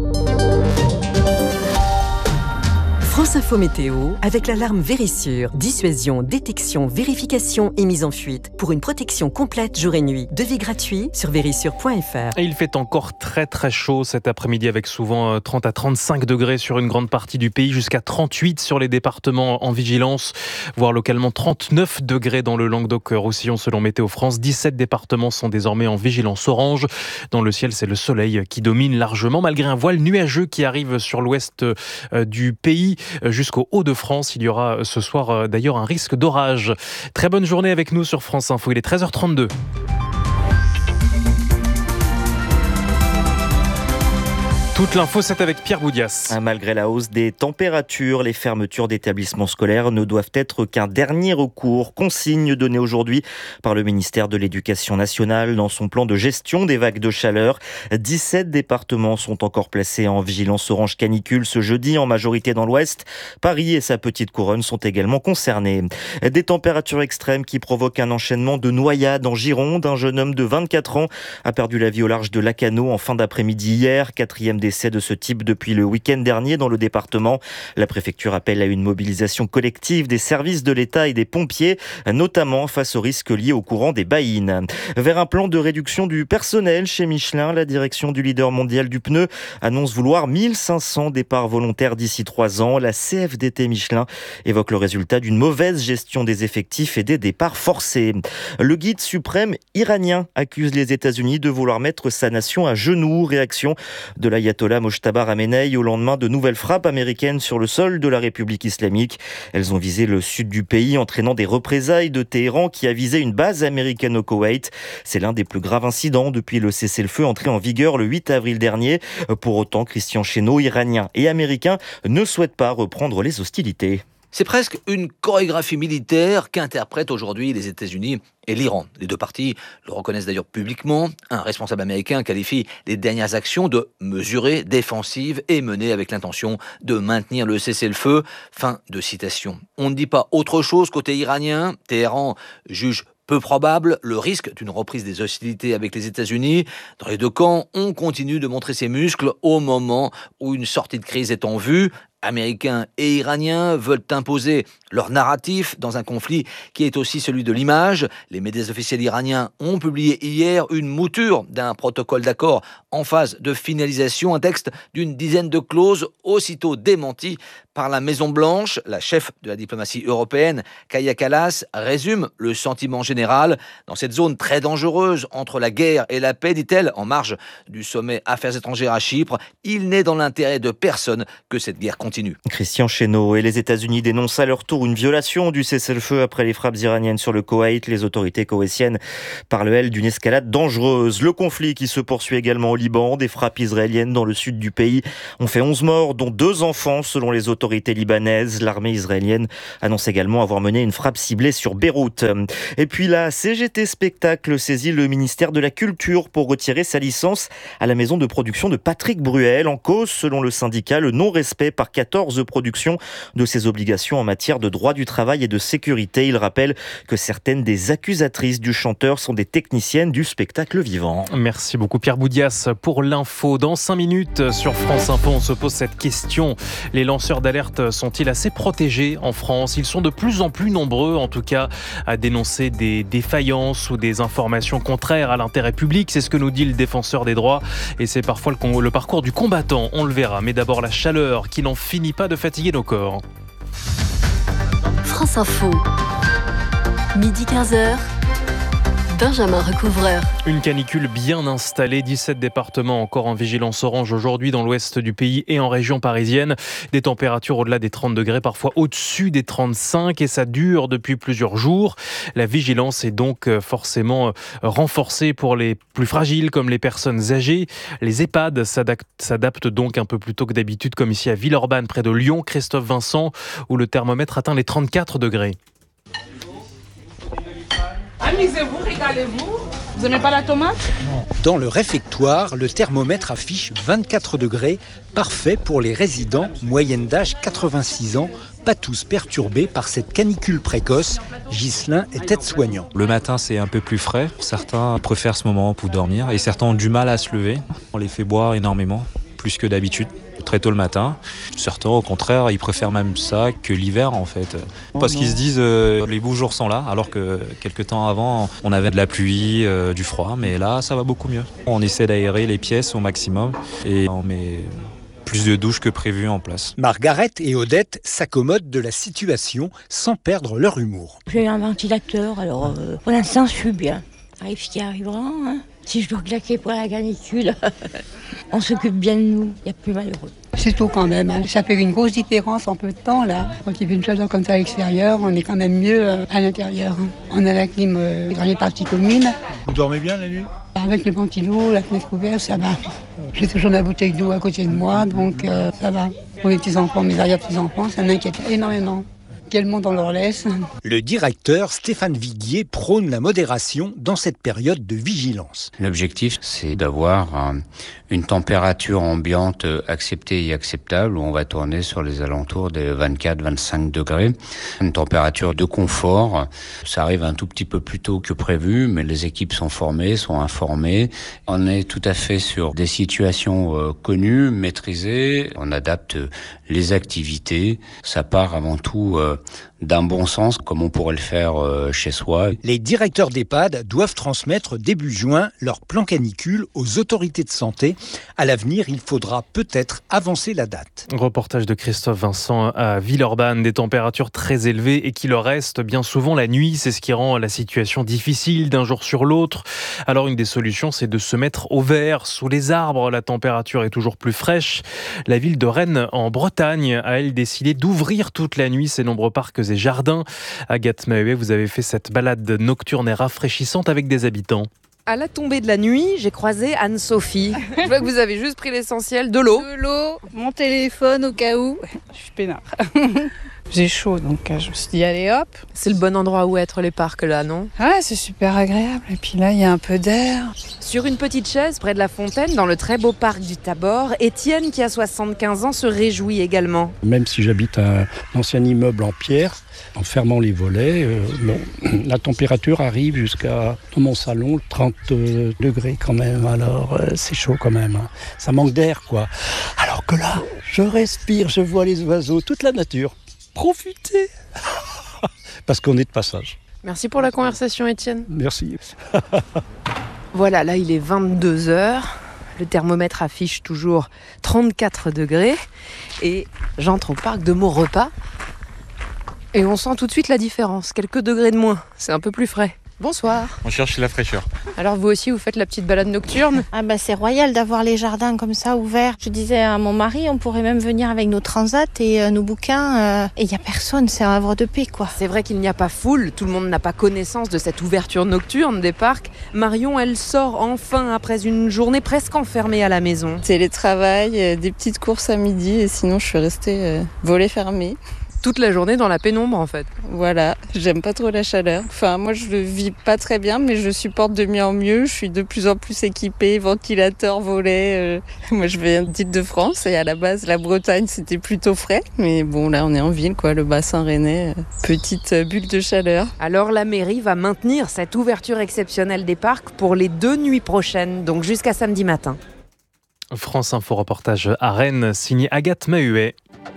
France Info Météo avec l'alarme Vérissure. Dissuasion, détection, vérification et mise en fuite. Pour une protection complète jour et nuit. Devis gratuit sur vérissure point f r. Et il fait encore très très chaud cet après-midi avec souvent trente à trente-cinq degrés sur une grande partie du pays, jusqu'à trente-huit sur les départements en vigilance, voire localement trente-neuf degrés dans le Languedoc-Roussillon selon Météo France. dix-sept départements sont désormais en vigilance orange. Dans le ciel, c'est le soleil qui domine largement malgré un voile nuageux qui arrive sur l'ouest du pays. Jusqu'au Hauts-de-France, il y aura ce soir d'ailleurs un risque d'orage. Très bonne journée avec nous sur France Info, il est treize heures trente-deux. Toute l'info, c'est avec Pierre Boudias. Malgré la hausse des températures, les fermetures d'établissements scolaires ne doivent être qu'un dernier recours. Consigne donnée aujourd'hui par le ministère de l'Éducation nationale dans son plan de gestion des vagues de chaleur. dix-sept départements sont encore placés en vigilance orange canicule ce jeudi, en majorité dans l'ouest. Paris et sa petite couronne sont également concernés. Des températures extrêmes qui provoquent un enchaînement de noyades en Gironde. Un jeune homme de vingt-quatre ans a perdu la vie au large de Lacanau en fin d'après-midi hier. Quatrième décès de ce type depuis le week-end dernier dans le département. La préfecture appelle à une mobilisation collective des services de l'État et des pompiers, notamment face aux risques liés au courant des baïnes. Vers un plan de réduction du personnel chez Michelin, la direction du leader mondial du pneu annonce vouloir mille cinq cents départs volontaires d'ici trois ans. La C F D T Michelin évoque le résultat d'une mauvaise gestion des effectifs et des départs forcés. Le guide suprême iranien accuse les États-Unis de vouloir mettre sa nation à genoux. Réaction de l'ayatollah Mojtaba Khamenei au lendemain de nouvelles frappes américaines sur le sol de la République islamique. Elles ont visé le sud du pays, entraînant des représailles de Téhéran qui a visé une base américaine au Koweït. C'est l'un des plus graves incidents depuis le cessez-le-feu entré en vigueur le huit avril dernier. Pour autant, Christian Chesneau, iranien et américain, ne souhaite pas reprendre les hostilités. C'est presque une chorégraphie militaire qu'interprètent aujourd'hui les États-Unis et l'Iran. Les deux parties le reconnaissent d'ailleurs publiquement. Un responsable américain qualifie les dernières actions de mesurées, défensives et menées avec l'intention de maintenir le cessez-le-feu. Fin de citation. On ne dit pas autre chose côté iranien. Téhéran juge peu probable le risque d'une reprise des hostilités avec les États-Unis. Dans les deux camps, on continue de montrer ses muscles au moment où une sortie de crise est en vue. Américains et Iraniens veulent imposer leur narratif dans un conflit qui est aussi celui de l'image. Les médias officiels iraniens ont publié hier une mouture d'un protocole d'accord en phase de finalisation, un texte d'une dizaine de clauses aussitôt démenti par la Maison-Blanche. La chef de la diplomatie européenne, Kaja Kallas, résume le sentiment général. Dans cette zone très dangereuse entre la guerre et la paix, dit-elle, en marge du sommet Affaires étrangères à Chypre, il n'est dans l'intérêt de personne que cette guerre continue. Christian Chesneau. Et les États-Unis dénoncent à leur tour une violation du cessez-le-feu après les frappes iraniennes sur le Koweït. Les autorités koweïtiennes parlent, elles, d'une escalade dangereuse. Le conflit qui se poursuit également au Liban. Des frappes israéliennes dans le sud du pays ont fait onze morts, dont deux enfants, selon les autorités libanaises. L'armée israélienne annonce également avoir mené une frappe ciblée sur Beyrouth. Et puis la C G T Spectacle saisit le ministère de la Culture pour retirer sa licence à la maison de production de Patrick Bruel. En cause, selon le syndicat, le non-respect par quatorze productions de ses obligations en matière de droit du travail et de sécurité. Il rappelle que certaines des accusatrices du chanteur sont des techniciennes du spectacle vivant. Merci beaucoup Pierre Boudias pour l'info. Dans cinq minutes sur France Info, on se pose cette question. Les lanceurs d'alerte sont-ils assez protégés en France ? Ils sont de plus en plus nombreux, en tout cas, à dénoncer des défaillances ou des informations contraires à l'intérêt public. C'est ce que nous dit le défenseur des droits. Et c'est parfois le, le parcours du combattant, on le verra. Mais d'abord la chaleur qui n'en finit pas de fatiguer nos corps. France Info, midi quinze heures. Benjamin Recouvreur. Une canicule bien installée, dix-sept départements encore en vigilance orange aujourd'hui dans l'ouest du pays et en région parisienne. Des températures au-delà des trente degrés, parfois au-dessus des trente-cinq, et ça dure depuis plusieurs jours. La vigilance est donc forcément renforcée pour les plus fragiles comme les personnes âgées. Les EHPAD s'adaptent donc un peu plus tôt que d'habitude, comme ici à Villeurbanne près de Lyon, Christophe Vincent, où le thermomètre atteint les trente-quatre degrés. Amusez-vous, régalez-vous. Vous n'aimez pas la tomate ? Dans le réfectoire, le thermomètre affiche vingt-quatre degrés, parfait pour les résidents, moyenne d'âge quatre-vingt-six ans, pas tous perturbés par cette canicule précoce. Ghislain est aide-soignant. Le matin, c'est un peu plus frais. Certains préfèrent ce moment pour dormir et certains ont du mal à se lever. On les fait boire énormément, plus que d'habitude. Très tôt le matin. Certains, au contraire, ils préfèrent même ça que l'hiver, en fait. Parce qu'ils se disent euh, les beaux jours sont là, alors que quelques temps avant, on avait de la pluie, euh, du froid, mais là, ça va beaucoup mieux. On essaie d'aérer les pièces au maximum et on met plus de douches que prévu en place. Margaret et Odette s'accommodent de la situation sans perdre leur humour. J'ai un ventilateur, alors euh, pour l'instant, je suis bien. Arrive ce qui arrivera, hein. Si je dois claquer pour la canicule, on s'occupe bien de nous, il y a plus malheureux. C'est tout quand même, hein. Ça fait une grosse différence en peu de temps là. Quand il fait une chaleur comme ça à l'extérieur, on est quand même mieux à l'intérieur. Hein. On a la clim euh, dans les parties communes. Vous dormez bien la nuit ? Avec le ventilo, la fenêtre ouverte, ça va. J'ai toujours ma bouteille d'eau à côté de moi, donc euh, ça va. Pour les petits-enfants, mes arrière-petits-enfants, ça m'inquiète énormément. Quel monde on leur laisse. Le directeur Stéphane Viguier prône la modération dans cette période de vigilance. L'objectif, c'est d'avoir un, une température ambiante acceptée et acceptable, où on va tourner sur les alentours des vingt-quatre à vingt-cinq degrés. Une température de confort. Ça arrive un tout petit peu plus tôt que prévu, mais les équipes sont formées, sont informées. On est tout à fait sur des situations euh, connues, maîtrisées. On adapte les activités. Ça part avant tout euh, d'un bon sens, comme on pourrait le faire euh, chez soi. Les directeurs d'EHPAD doivent transmettre début juin leur plan canicule aux autorités de santé. À l'avenir, il faudra peut-être avancer la date. Reportage de Christophe Vincent à Villeurbanne, des températures très élevées et qui le restent bien souvent la nuit. C'est ce qui rend la situation difficile d'un jour sur l'autre. Alors une des solutions, c'est de se mettre au vert, sous les arbres. La température est toujours plus fraîche. La ville de Rennes, en Bretagne, a elle décidé d'ouvrir toute la nuit ses nombreux parcs et jardins. Agathe Maheuet, vous avez fait cette balade nocturne et rafraîchissante avec des habitants. À la tombée de la nuit, j'ai croisé Anne-Sophie. Je vois que vous avez juste pris l'essentiel, de l'eau. De l'eau, mon téléphone au cas où. Je suis peinard. J'ai chaud, donc je me suis dit allez hop. C'est le bon endroit où être, les parcs là, non? Ouais, c'est super agréable. Et puis là, il y a un peu d'air. Sur une petite chaise près de la fontaine, dans le très beau parc du Tabor, Étienne, qui a soixante-quinze ans, se réjouit également. Même si j'habite un ancien immeuble en pierre, en fermant les volets, euh, bon, la température arrive jusqu'à, dans mon salon, trente degrés quand même. Alors euh, c'est chaud quand même. Hein. Ça manque d'air, quoi. Alors que là, je respire, je vois les oiseaux, toute la nature. Profitez parce qu'on est de passage. Merci pour la conversation, Étienne. Merci. Voilà, là il est vingt-deux heures. Le thermomètre affiche toujours trente-quatre degrés. Et j'entre au parc de Maurepas. Et on sent tout de suite la différence. Quelques degrés de moins. C'est un peu plus frais. Bonsoir. On cherche la fraîcheur. Alors vous aussi, vous faites la petite balade nocturne? Ah bah c'est royal d'avoir les jardins comme ça ouverts. Je disais à mon mari, on pourrait même venir avec nos transats et euh, nos bouquins. Euh, et il n'y a personne, c'est un havre de paix, quoi. C'est vrai qu'il n'y a pas foule. Tout le monde n'a pas connaissance de cette ouverture nocturne des parcs. Marion, elle sort enfin après une journée presque enfermée à la maison. Télétravail, euh, des petites courses à midi et sinon je suis restée euh, volets fermés. Toute la journée dans la pénombre en fait. Voilà, j'aime pas trop la chaleur. Enfin, moi je le vis pas très bien, mais je supporte de mieux en mieux. Je suis de plus en plus équipée, ventilateur, volets. Euh... Moi je viens d'Île-de-France et à la base la Bretagne c'était plutôt frais. Mais bon là on est en ville quoi, le bassin rennais, euh, petite bulle de chaleur. Alors la mairie va maintenir cette ouverture exceptionnelle des parcs pour les deux nuits prochaines, donc jusqu'à samedi matin. France Info reportage à Rennes, signé Agathe Mahuet.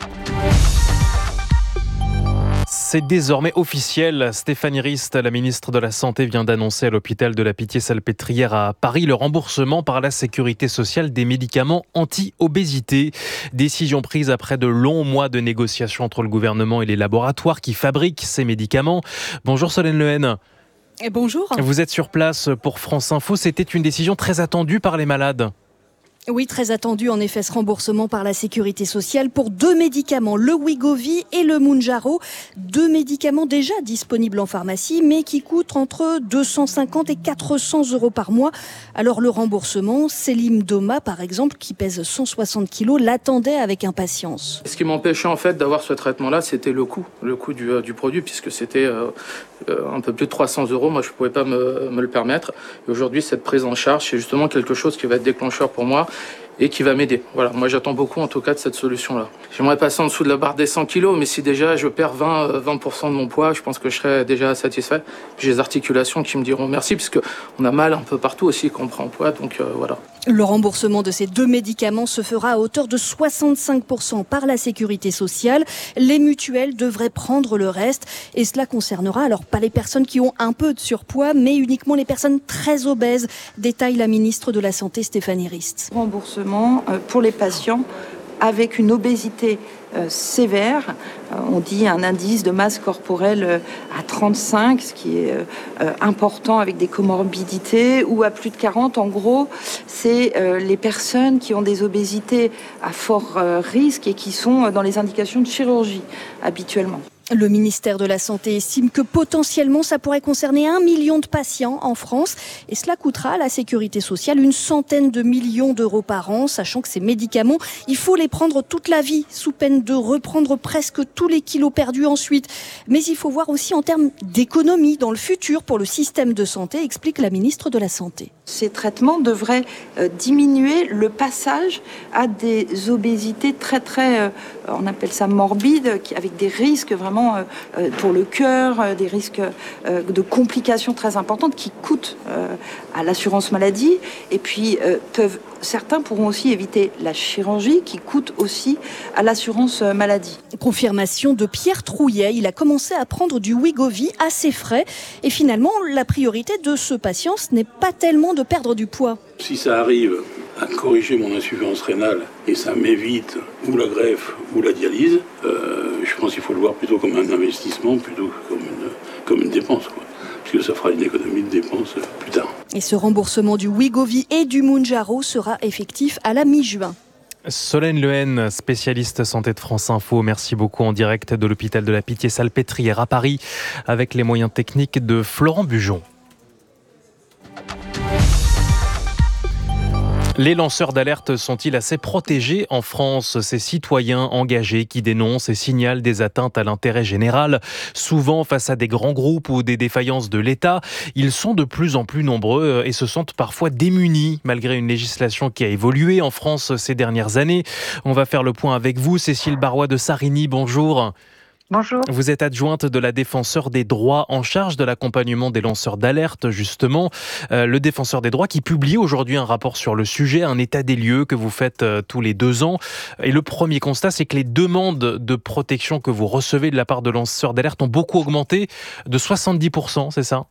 C'est désormais officiel. Stéphanie Rist, la ministre de la Santé, vient d'annoncer à l'hôpital de la Pitié-Salpêtrière à Paris le remboursement par la Sécurité sociale des médicaments anti-obésité. Décision prise après de longs mois de négociations entre le gouvernement et les laboratoires qui fabriquent ces médicaments. Bonjour Solène Lehen. Et bonjour. Vous êtes sur place pour France Info. C'était une décision très attendue par les malades. Oui, très attendu en effet ce remboursement par la Sécurité sociale pour deux médicaments, le Wegovy et le Mounjaro. Deux médicaments déjà disponibles en pharmacie, mais qui coûtent entre deux cent cinquante et quatre cents euros par mois. Alors le remboursement, Selim Doma par exemple, qui pèse cent soixante kilos, l'attendait avec impatience. Ce qui m'empêchait en fait d'avoir ce traitement-là, c'était le coût, le coût du, euh, du produit, puisque c'était euh, euh, un peu plus de trois cents euros. Moi, je ne pouvais pas me, me le permettre. Et aujourd'hui, cette prise en charge, c'est justement quelque chose qui va être déclencheur pour moi et qui va m'aider. Voilà, moi j'attends beaucoup en tout cas de cette solution-là. J'aimerais passer en dessous de la barre des cent kilos, mais si déjà je perds vingt, vingt pour cent de mon poids, je pense que je serais déjà satisfait. J'ai des articulations qui me diront merci, puisque on a mal un peu partout aussi quand on prend poids, donc euh, voilà. Le remboursement de ces deux médicaments se fera à hauteur de soixante-cinq pour cent par la Sécurité sociale. Les mutuelles devraient prendre le reste et cela concernera alors pas les personnes qui ont un peu de surpoids, mais uniquement les personnes très obèses, détaille la ministre de la Santé Stéphanie Rist. Remboursement pour les patients avec une obésité euh, sévère. Euh, on dit un indice de masse corporelle euh, à trente-cinq, ce qui est euh, important avec des comorbidités, ou à plus de quarante. En gros, c'est euh, les personnes qui ont des obésités à fort euh, risque et qui sont dans les indications de chirurgie habituellement. Le ministère de la Santé estime que potentiellement ça pourrait concerner un million de patients en France et cela coûtera à la Sécurité sociale une centaine de millions d'euros par an, sachant que ces médicaments, il faut les prendre toute la vie sous peine de reprendre presque tous les kilos perdus ensuite. Mais il faut voir aussi en termes d'économie dans le futur pour le système de santé, explique la ministre de la Santé. Ces traitements devraient euh, diminuer le passage à des obésités très très, euh, on appelle ça morbides, qui, avec des risques vraiment euh, pour le cœur, euh, des risques euh, de complications très importantes qui coûtent euh, à l'assurance maladie et puis euh, peuvent, certains pourront aussi éviter la chirurgie qui coûte aussi à l'assurance maladie. Confirmation de Pierre Trouillet, il a commencé à prendre du Wegovy à ses frais et finalement la priorité de ce patient ce n'est pas tellement de perdre du poids. Si ça arrive à corriger mon insuffisance rénale et ça m'évite ou la greffe ou la dialyse, euh, je pense qu'il faut le voir plutôt comme un investissement plutôt que comme une, comme une dépense, quoi. Parce que ça fera une économie de dépenses plus tard. Et ce remboursement du Wegovy et du Mounjaro sera effectif à la mi-juin. Solène Lehen, spécialiste santé de France Info, merci beaucoup en direct de l'hôpital de la Pitié-Salpêtrière à Paris avec les moyens techniques de Florent Bujon. Les lanceurs d'alerte sont-ils assez protégés en France ? Ces citoyens engagés qui dénoncent et signalent des atteintes à l'intérêt général, souvent face à des grands groupes ou des défaillances de l'État, ils sont de plus en plus nombreux et se sentent parfois démunis malgré une législation qui a évolué en France ces dernières années. On va faire le point avec vous, Cécile Barrois de Sarigny, bonjour. Bonjour. Vous êtes adjointe de la Défenseure des droits en charge de l'accompagnement des lanceurs d'alerte, justement. Euh, le Défenseur des droits qui publie aujourd'hui un rapport sur le sujet, un état des lieux que vous faites euh, tous les deux ans. Et le premier constat, c'est que les demandes de protection que vous recevez de la part de lanceurs d'alerte ont beaucoup augmenté, de soixante-dix pour cent, c'est ça ?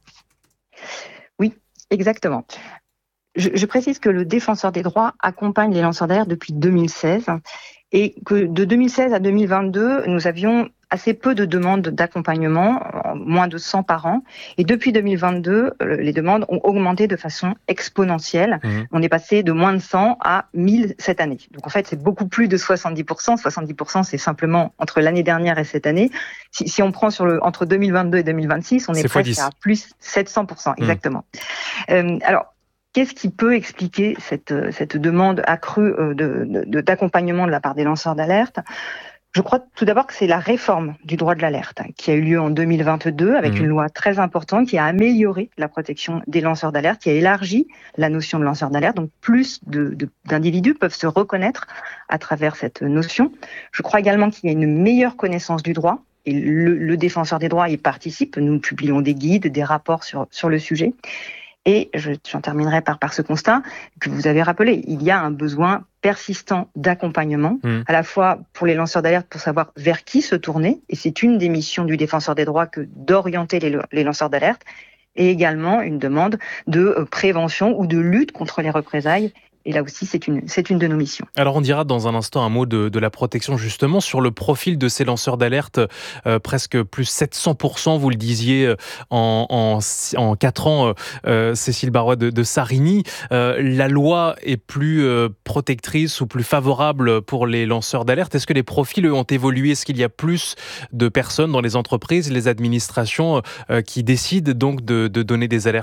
Oui, exactement. Je, je précise que le Défenseur des droits accompagne les lanceurs d'alerte depuis deux mille seize et que de deux mille seize à deux mille vingt-deux, nous avions assez peu de demandes d'accompagnement, moins de cent par an. Et depuis deux mille vingt-deux, les demandes ont augmenté de façon exponentielle. Mmh. On est passé de moins de cent à mille cette année. Donc en fait, c'est beaucoup plus de soixante-dix pour cent. soixante-dix pour cent, c'est simplement entre l'année dernière et cette année. Si, si on prend sur le, entre deux mille vingt-deux et deux mille vingt-six, on est, est presque à plus sept cents pour cent, exactement. Mmh. Euh, alors, qu'est-ce qui peut expliquer cette, cette demande accrue de, de, d'accompagnement de la part des lanceurs d'alerte ? Je crois tout d'abord que c'est la réforme du droit de l'alerte qui a eu lieu en deux mille vingt-deux avec mmh. une loi très importante qui a amélioré la protection des lanceurs d'alerte, qui a élargi la notion de lanceur d'alerte. Donc plus de, de, d'individus peuvent se reconnaître à travers cette notion. Je crois également qu'il y a une meilleure connaissance du droit. Et le, le Défenseur des droits y participe. Nous publions des guides, des rapports sur, sur le sujet. Et je, j'en terminerai par, par ce constat que vous avez rappelé. Il y a un besoin persistant d'accompagnement, mmh. à la fois pour les lanceurs d'alerte pour savoir vers qui se tourner. Et c'est une des missions du Défenseur des droits que d'orienter les, les lanceurs d'alerte. Et également une demande de prévention ou de lutte contre les représailles. Et là aussi, c'est une, c'est une de nos missions. Alors, on dira dans un instant un mot de, de la protection, justement, sur le profil de ces lanceurs d'alerte, euh, presque plus sept cents pour cent, vous le disiez, en, en, en quatre ans, euh, Cécile Barrois de, de Sarigny. Euh, la loi est plus euh, protectrice ou plus favorable pour les lanceurs d'alerte. Est-ce que les profils, eux, ont évolué ? Est-ce qu'il y a plus de personnes dans les entreprises, les administrations, euh, qui décident donc de, de donner des alertes ?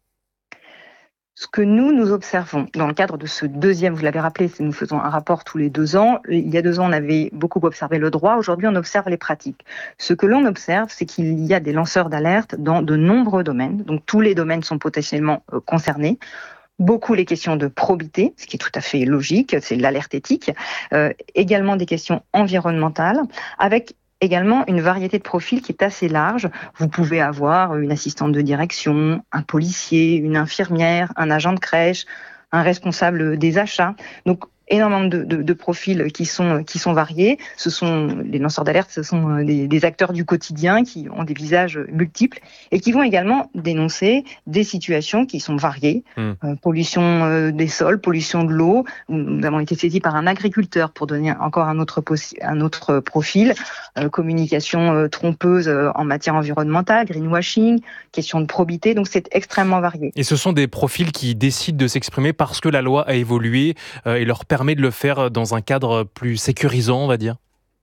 Ce que nous, nous observons dans le cadre de ce deuxième, vous l'avez rappelé, nous faisons un rapport tous les deux ans. Il y a deux ans, on avait beaucoup observé le droit. Aujourd'hui, on observe les pratiques. Ce que l'on observe, c'est qu'il y a des lanceurs d'alerte dans de nombreux domaines. Donc, tous les domaines sont potentiellement euh, concernés. Beaucoup les questions de probité, ce qui est tout à fait logique, c'est l'alerte éthique. Euh, également des questions environnementales, avec également une variété de profils qui est assez large. Vous pouvez avoir une assistante de direction, un policier, une infirmière, un agent de crèche, un responsable des achats. Donc, énormément de, de, de profils qui sont, qui sont variés. Ce sont, les lanceurs d'alerte, ce sont des, des acteurs du quotidien qui ont des visages multiples et qui vont également dénoncer des situations qui sont variées. Mmh. Euh, pollution euh, des sols, pollution de l'eau. Nous avons été saisis par un agriculteur pour donner encore un autre, possi- un autre profil. Euh, communication euh, trompeuse euh, en matière environnementale, greenwashing, question de probité. Donc, c'est extrêmement varié. Et ce sont des profils qui décident de s'exprimer parce que la loi a évolué euh, et leur permet permet de le faire dans un cadre plus sécurisant, on va dire ?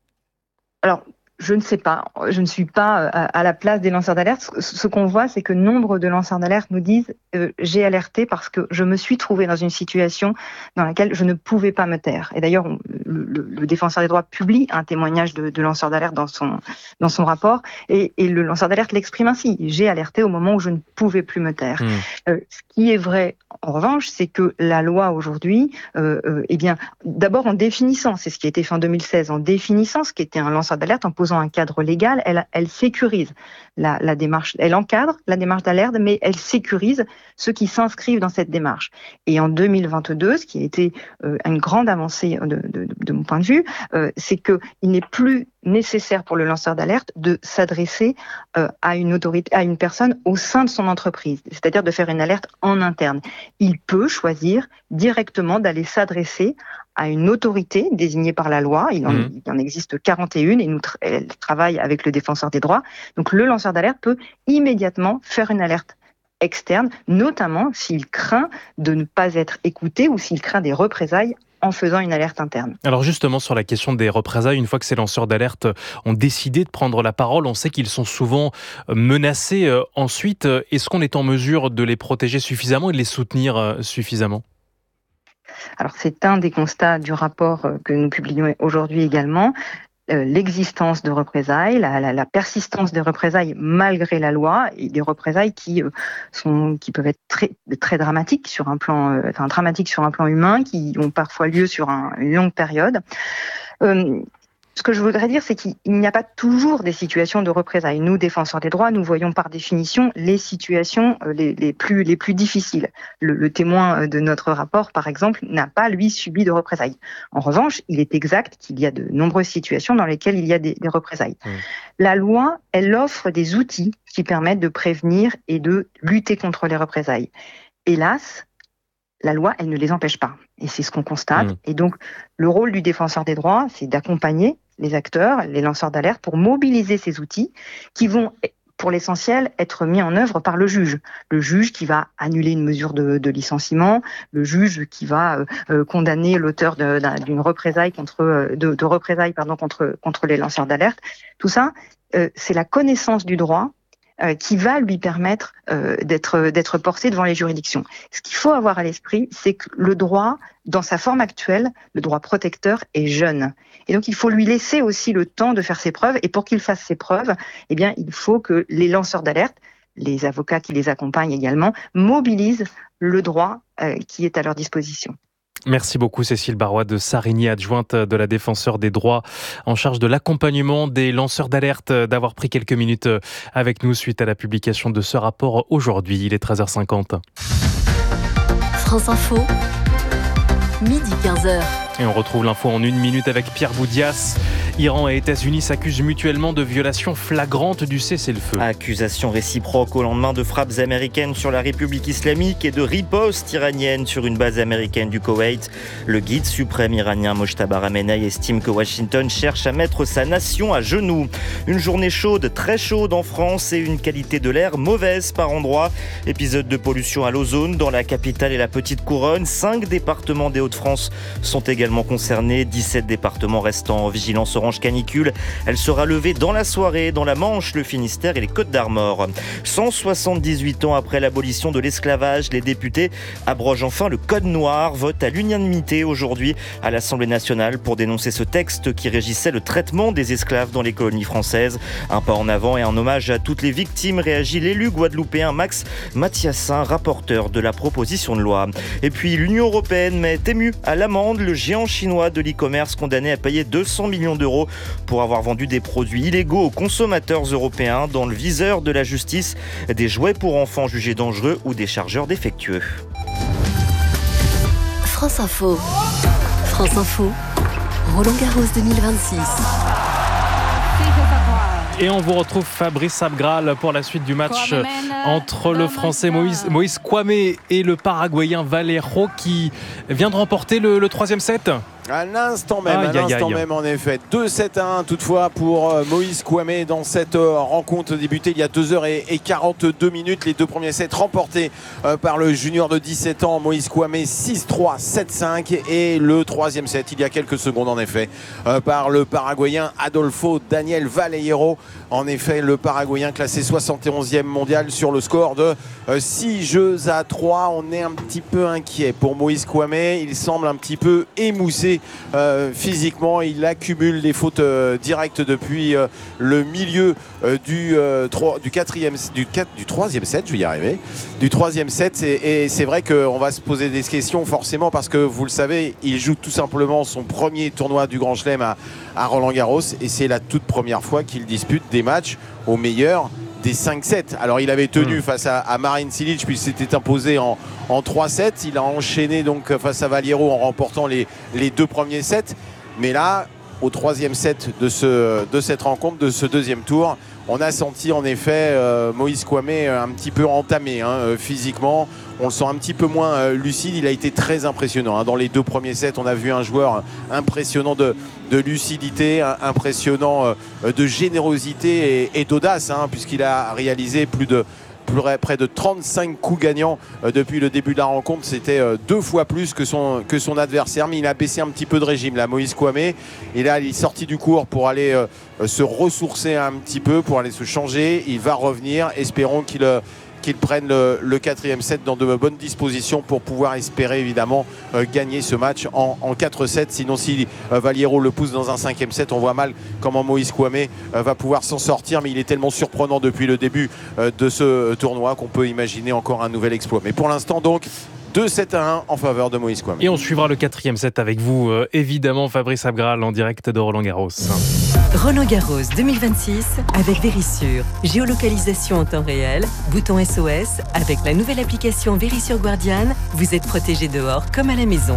Alors, je ne sais pas. Je ne suis pas à la place des lanceurs d'alerte. Ce qu'on voit, c'est que nombre de lanceurs d'alerte nous disent euh, « j'ai alerté parce que je me suis trouvé dans une situation dans laquelle je ne pouvais pas me taire ». Et d'ailleurs, on, le, le, le Défenseur des droits publie un témoignage de, de lanceur d'alerte dans son, dans son rapport et, et le lanceur d'alerte l'exprime ainsi « j'ai alerté au moment où je ne pouvais plus me taire mmh. ». Euh, ce qui est vrai, en revanche, c'est que la loi aujourd'hui, euh, euh, eh bien, d'abord en définissant, c'est ce qui a été fait en deux mille seize, en définissant ce qu'était un lanceur d'alerte, en posant un cadre légal, elle, elle sécurise la, la démarche, elle encadre la démarche d'alerte, mais elle sécurise ceux qui s'inscrivent dans cette démarche. Et en deux mille vingt-deux, ce qui a été euh, une grande avancée de, de, de mon point de vue, euh, c'est que il n'est plus nécessaire pour le lanceur d'alerte de s'adresser euh, à une autorité, à une personne au sein de son entreprise, c'est-à-dire de faire une alerte en interne. Il peut choisir directement d'aller s'adresser à une autorité désignée par la loi. Il en, mmh. il en existe quarante et un et nous tra- elle travaille avec le Défenseur des droits. Donc le lanceur d'alerte peut immédiatement faire une alerte externe, notamment s'il craint de ne pas être écouté ou s'il craint des représailles en faisant une alerte interne. Alors justement, sur la question des représailles, une fois que ces lanceurs d'alerte ont décidé de prendre la parole, on sait qu'ils sont souvent menacés. Ensuite, est-ce qu'on est en mesure de les protéger suffisamment et de les soutenir suffisamment ? Alors c'est un des constats du rapport que nous publions aujourd'hui également. Euh, l'existence de représailles, la, la, la persistance des représailles malgré la loi, et des représailles qui euh, sont, qui peuvent être très, très dramatiques sur un plan, euh, enfin dramatiques sur un plan humain, qui ont parfois lieu sur un, une longue période. Euh, Ce que je voudrais dire, c'est qu'il n'y a pas toujours des situations de représailles. Nous, défenseurs des droits, nous voyons par définition les situations les, les, plus, les plus difficiles. Le, le témoin de notre rapport, par exemple, n'a pas, lui, subi de représailles. En revanche, il est exact qu'il y a de nombreuses situations dans lesquelles il y a des, des représailles. Mmh. La loi, elle offre des outils qui permettent de prévenir et de lutter contre les représailles. Hélas, la loi, elle ne les empêche pas. Et c'est ce qu'on constate. Mmh. Et donc, le rôle du défenseur des droits, c'est d'accompagner les acteurs, les lanceurs d'alerte, pour mobiliser ces outils qui vont, pour l'essentiel, être mis en œuvre par le juge. Le juge qui va annuler une mesure de, de licenciement, le juge qui va euh, condamner l'auteur de, d'une représaille contre, de, de représailles, pardon, contre, contre les lanceurs d'alerte. Tout ça, euh, c'est la connaissance du droit Euh, qui va lui permettre euh, d'être, d'être porté devant les juridictions. Ce qu'il faut avoir à l'esprit, c'est que le droit, dans sa forme actuelle, le droit protecteur est jeune. Et donc, il faut lui laisser aussi le temps de faire ses preuves. Et pour qu'il fasse ses preuves, eh bien, il faut que les lanceurs d'alerte, les avocats qui les accompagnent également, mobilisent le droit euh, qui est à leur disposition. Merci beaucoup Cécile Barrois de Sarigny, adjointe de la défenseure des droits en charge de l'accompagnement des lanceurs d'alerte, d'avoir pris quelques minutes avec nous suite à la publication de ce rapport aujourd'hui. Il est treize heures cinquante. France Info, midi quinze heures. Et on retrouve l'info en une minute avec Pierre Boudias. Iran et États-Unis s'accusent mutuellement de violations flagrantes du cessez-le-feu. Accusations réciproques au lendemain de frappes américaines sur la République islamique et de ripostes iraniennes sur une base américaine du Koweït. Le guide suprême iranien Mojtaba Ramenei estime que Washington cherche à mettre sa nation à genoux. Une journée chaude, très chaude en France et une qualité de l'air mauvaise par endroits. Épisode de pollution à l'ozone dans la capitale et la petite couronne. Cinq départements des Hauts-de-France sont également concernés. dix-sept départements restant en vigilance orange canicule. Elle sera levée dans la soirée dans la Manche, le Finistère et les Côtes-d'Armor. cent soixante-dix-huit ans après l'abolition de l'esclavage, les députés abrogent enfin le Code noir. Vote à l'unanimité aujourd'hui à l'Assemblée nationale pour dénoncer ce texte qui régissait le traitement des esclaves dans les colonies françaises. Un pas en avant et un hommage à toutes les victimes, réagit l'élu guadeloupéen Max Mathiassin, rapporteur de la proposition de loi. Et puis l'Union européenne met ému à l'amende le géant chinois de l'e-commerce condamné à payer deux cents millions d'euros pour avoir vendu des produits illégaux aux consommateurs européens dans le viseur de la justice, des jouets pour enfants jugés dangereux ou des chargeurs défectueux. France Info. France Info. Roland Garros deux mille vingt-six. Et on vous retrouve Fabrice Abgral pour la suite du match entre le Français Moïse, Moïse Kwame et le Paraguayen Valero qui vient de remporter le, le troisième set. À l'instant même, à l'instant même en effet. deux sept à un toutefois pour Moïse Kwame dans cette rencontre débutée il y a deux heures quarante-deux minutes. Les deux premiers sets remportés par le junior de dix-sept ans Moïse Kwame, six trois, sept cinq. Et le troisième set il y a quelques secondes en effet par le Paraguayen Adolfo Daniel Valero. En effet, le Paraguayen classé soixante et onzième mondial sur le score de six jeux à trois. On est un petit peu inquiet pour Moïse Kwame. Il semble un petit peu émoussé euh, physiquement. Il accumule des fautes euh, directes depuis euh, le milieu euh, du, euh, trois, du, quatrième, du, quatre, du troisième set. Je vais y arriver. Du troisième set. Et, et c'est vrai qu'on va se poser des questions forcément parce que vous le savez, il joue tout simplement son premier tournoi du Grand Chelem à, à Roland-Garros. Et c'est la toute première fois qu'il dispute des matchs au meilleur des cinq sept. Alors il avait tenu mmh. face à, à Marin Cilic puis s'était imposé en, en trois sept. Il a enchaîné donc face à Valero en remportant les, les deux premiers sets. Mais là, au troisième set de, ce, de cette rencontre, de ce deuxième tour, on a senti en effet euh, Moïse Kwame un petit peu entamé hein, euh, physiquement. On le sent un petit peu moins euh, lucide. Il a été très impressionnant. Hein. Dans les deux premiers sets, on a vu un joueur impressionnant de, de lucidité, hein, impressionnant euh, de générosité et, et d'audace, hein, puisqu'il a réalisé plus de près de trente-cinq coups gagnants euh, depuis le début de la rencontre. C'était euh, deux fois plus que son, que son adversaire, mais il a baissé un petit peu de régime là, Moïse Kwame. Et là, il est sorti du court pour aller euh, se ressourcer un petit peu, pour aller se changer. Il va revenir. Espérons qu'il euh, qu'ils prennent le, le quatrième set dans de bonnes dispositions pour pouvoir espérer évidemment euh, gagner ce match en, en quatre sept. Sinon, si euh, Valliero le pousse dans un cinquième set, on voit mal comment Moïse Kouame euh, va pouvoir s'en sortir, mais il est tellement surprenant depuis le début euh, de ce tournoi qu'on peut imaginer encore un nouvel exploit. Mais pour l'instant donc deux sept à un en faveur de Moïse Kouame. Et on suivra le quatrième set avec vous, euh, évidemment, Fabrice Abgral, en direct de Roland-Garros. Roland-Garros deux mille vingt-six avec Vérissure. Géolocalisation en temps réel, bouton S O S. Avec la nouvelle application Vérissure Guardian, vous êtes protégé dehors comme à la maison.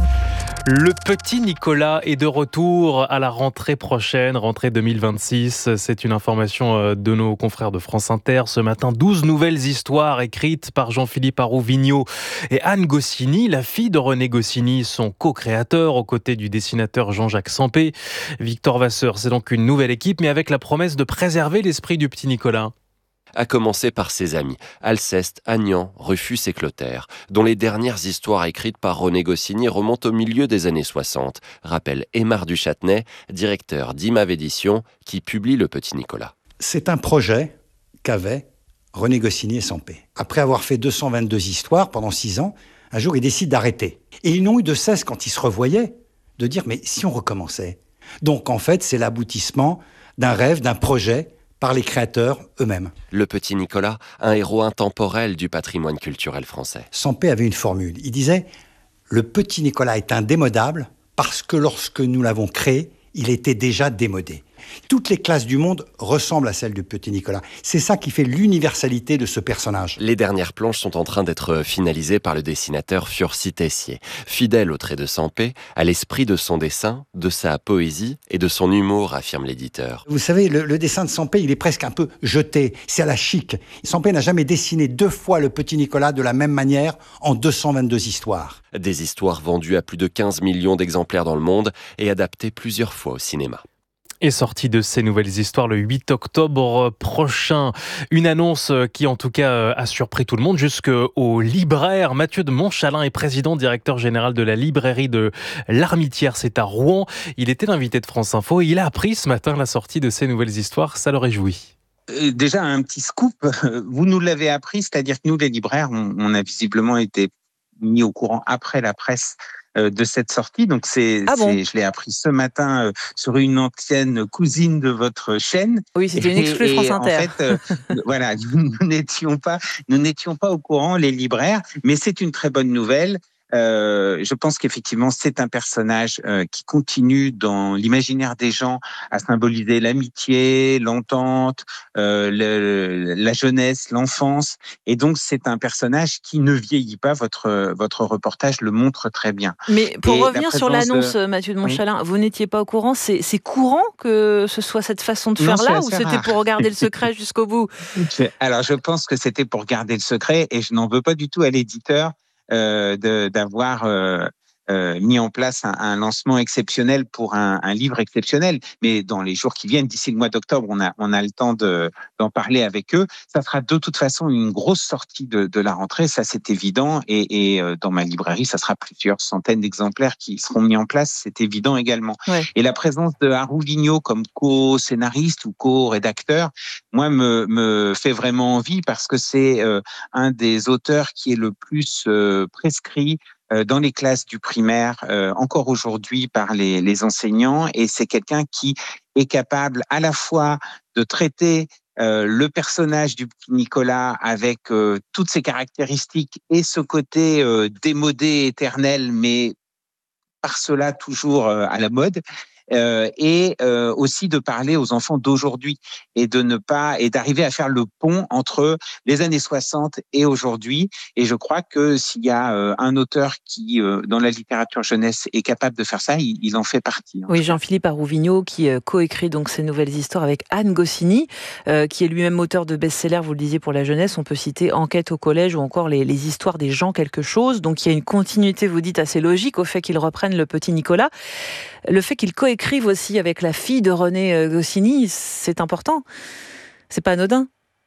Le petit Nicolas est de retour à la rentrée prochaine, rentrée deux mille vingt-six. C'est une information de nos confrères de France Inter. Ce matin, douze nouvelles histoires écrites par Jean-Philippe Arouvigno et Anne Goscinny, la fille de René Goscinny, son co-créateur, aux côtés du dessinateur Jean-Jacques Sampé. Victor Vasseur, c'est donc une nouvelle équipe, mais avec la promesse de préserver l'esprit du petit Nicolas. À commencer par ses amis, Alceste, Agnan, Rufus et Clotaire, dont les dernières histoires écrites par René Goscinny remontent au milieu des années soixante, rappelle Aymar Duchâtenay, directeur d'I M A V Éditions, qui publie Le Petit Nicolas. C'est un projet qu'avaient René Goscinny et Sampé. Après avoir fait deux cent vingt-deux histoires pendant six ans, un jour ils décident d'arrêter. Et ils n'ont eu de cesse, quand ils se revoyaient, de dire « mais si on recommençait ?» Donc en fait, c'est l'aboutissement d'un rêve, d'un projet, par les créateurs eux-mêmes. Le Petit Nicolas, un héros intemporel du patrimoine culturel français. Sampé avait une formule. Il disait « Le Petit Nicolas est indémodable parce que lorsque nous l'avons créé, il était déjà démodé. » Toutes les classes du monde ressemblent à celles du Petit Nicolas. C'est ça qui fait l'universalité de ce personnage. Les dernières planches sont en train d'être finalisées par le dessinateur Furcy Tessier. Fidèle au trait de Sampé, à l'esprit de son dessin, de sa poésie et de son humour, affirme l'éditeur. Vous savez, le, le dessin de Sampé, il est presque un peu jeté. C'est à la chic. Sampé n'a jamais dessiné deux fois le Petit Nicolas de la même manière en deux cent vingt-deux histoires. Des histoires vendues à plus de quinze millions d'exemplaires dans le monde et adaptées plusieurs fois au cinéma. Est sortie de ces nouvelles histoires le huit octobre prochain. Une annonce qui, en tout cas, a surpris tout le monde jusqu'au libraire. Mathieu de Montchalin est président directeur général de la librairie de l'Armitière. C'est à Rouen. Il était l'invité de France Info et il a appris ce matin la sortie de ces nouvelles histoires. Ça le réjouit. Déjà, un petit scoop. Vous nous l'avez appris, c'est-à-dire que nous, les libraires, on, on a visiblement été mis au courant après la presse de cette sortie. Donc, c'est, ah bon c'est, je l'ai appris ce matin euh, sur une ancienne cousine de votre chaîne. Oui, c'était une exclue France Inter. En fait, euh, voilà, nous, nous n'étions pas, nous n'étions pas au courant, les libraires, mais c'est une très bonne nouvelle. Euh, je pense qu'effectivement, c'est un personnage euh, qui continue dans l'imaginaire des gens à symboliser l'amitié, l'entente, euh, le, la jeunesse, l'enfance. Et donc, c'est un personnage qui ne vieillit pas. Votre, votre reportage le montre très bien. Mais pour Et revenir sur l'annonce, de... Mathieu de Montchalin, oui. Vous n'étiez pas au courant. C'est, c'est courant que ce soit cette façon de faire non, là, ou c'était rare. Pour garder le secret jusqu'au bout? Alors, je pense que c'était pour garder le secret et je n'en veux pas du tout à l'éditeur Euh, de, d'avoir euh, euh, mis en place un, un lancement exceptionnel pour un, un livre exceptionnel. Mais dans les jours qui viennent, d'ici le mois d'octobre, on a, on a le temps de, d'en parler avec eux. Ça sera de toute façon une grosse sortie de, de la rentrée, ça c'est évident. Et, et euh, dans ma librairie, ça sera plusieurs centaines d'exemplaires qui seront mis en place, c'est évident également. Ouais. Et la présence de Arouvigno comme co-scénariste ou co-rédacteur, moi, me, me fait vraiment envie parce que c'est euh, un des auteurs qui est le plus euh, prescrit euh, dans les classes du primaire, euh, encore aujourd'hui par les, les enseignants. Et c'est quelqu'un qui est capable à la fois de traiter euh, le personnage du petit Nicolas avec euh, toutes ses caractéristiques et ce côté euh, démodé, éternel, mais par cela toujours euh, à la mode. Euh, et euh, aussi de parler aux enfants d'aujourd'hui et de ne pas et d'arriver à faire le pont entre les années soixante et aujourd'hui. Et je crois que s'il y a euh, un auteur qui euh, dans la littérature jeunesse est capable de faire ça, il, il en fait partie. Oui, Jean-Philippe Arouvigno qui euh, coécrit donc ces nouvelles histoires avec Anne Goscinny, euh, qui est lui-même auteur de best-sellers. Vous le disiez pour la jeunesse, on peut citer Enquête au collège ou encore les, les histoires des gens quelque chose. Donc il y a une continuité, vous dites, assez logique au fait qu'ils reprennent le petit Nicolas. Le fait qu'ils coécrivent aussi avec la fille de René Goscinny, c'est important. C'est pas anodin.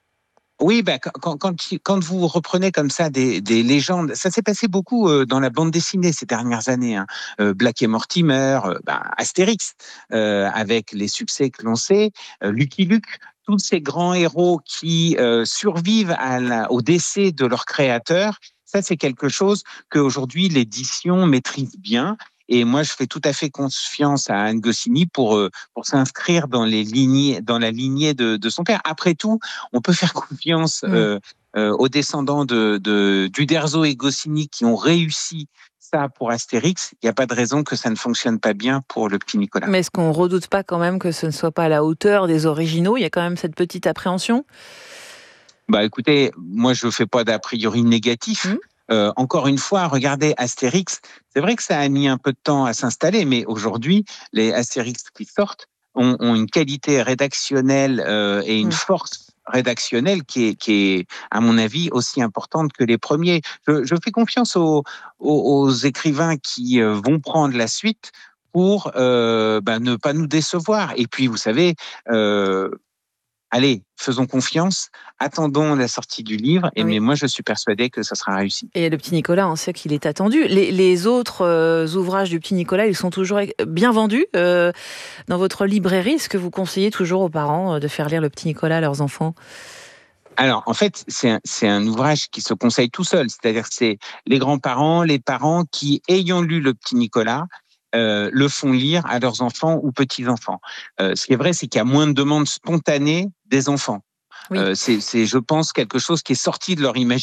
Oui, ben, quand, quand, quand vous reprenez comme ça des, des légendes, ça s'est passé beaucoup euh, dans la bande dessinée ces dernières années. Hein. Euh, Black et Mortimer, euh, ben, Astérix, euh, avec les succès que l'on sait, euh, Lucky Luke. tous ces grands héros qui euh, survivent à la, au décès de leur créateur, ça c'est quelque chose qu'aujourd'hui l'édition maîtrise bien. Et moi, je fais tout à fait confiance à Anne Goscinny pour euh, pour s'inscrire dans les lignées, dans la lignée de, de son père. Après tout, on peut faire confiance euh, euh, aux descendants de, de d'Uderzo et Goscinny qui ont réussi ça pour Astérix. Il n'y a pas de raison que ça ne fonctionne pas bien pour le petit Nicolas. Mais est-ce qu'on redoute pas quand même que ce ne soit pas à la hauteur des originaux ? Il y a quand même cette petite appréhension. Bah écoutez, moi je fais pas d'a priori négatif. Mmh. Euh, encore une fois, regardez Astérix. C'est vrai que ça a mis un peu de temps à s'installer, mais aujourd'hui, les Astérix qui sortent ont, ont une qualité rédactionnelle euh, et une mmh. force rédactionnelle qui est, qui est, à mon avis, aussi importante que les premiers. Je, je fais confiance aux, aux, aux écrivains qui euh, vont prendre la suite pour euh, ben, ne pas nous décevoir. Et puis, vous savez, euh, allez, faisons confiance, attendons la sortie du livre, et oui. mais moi je suis persuadée que ça sera réussi. Et le petit Nicolas, on sait qu'il est attendu. Les, les autres euh, ouvrages du petit Nicolas, ils sont toujours bien vendus. Euh, dans votre librairie, est-ce que vous conseillez toujours aux parents de faire lire le petit Nicolas à leurs enfants ? Alors, en fait, c'est un, c'est un ouvrage qui se conseille tout seul. C'est-à-dire que c'est les grands-parents, les parents qui, ayant lu le petit Nicolas, Euh, le font lire à leurs enfants ou petits-enfants. Euh, ce qui est vrai, c'est qu'il y a moins de demandes spontanées des enfants. Oui. Euh, c'est, c'est, je pense, quelque chose qui est sorti de leur imagination.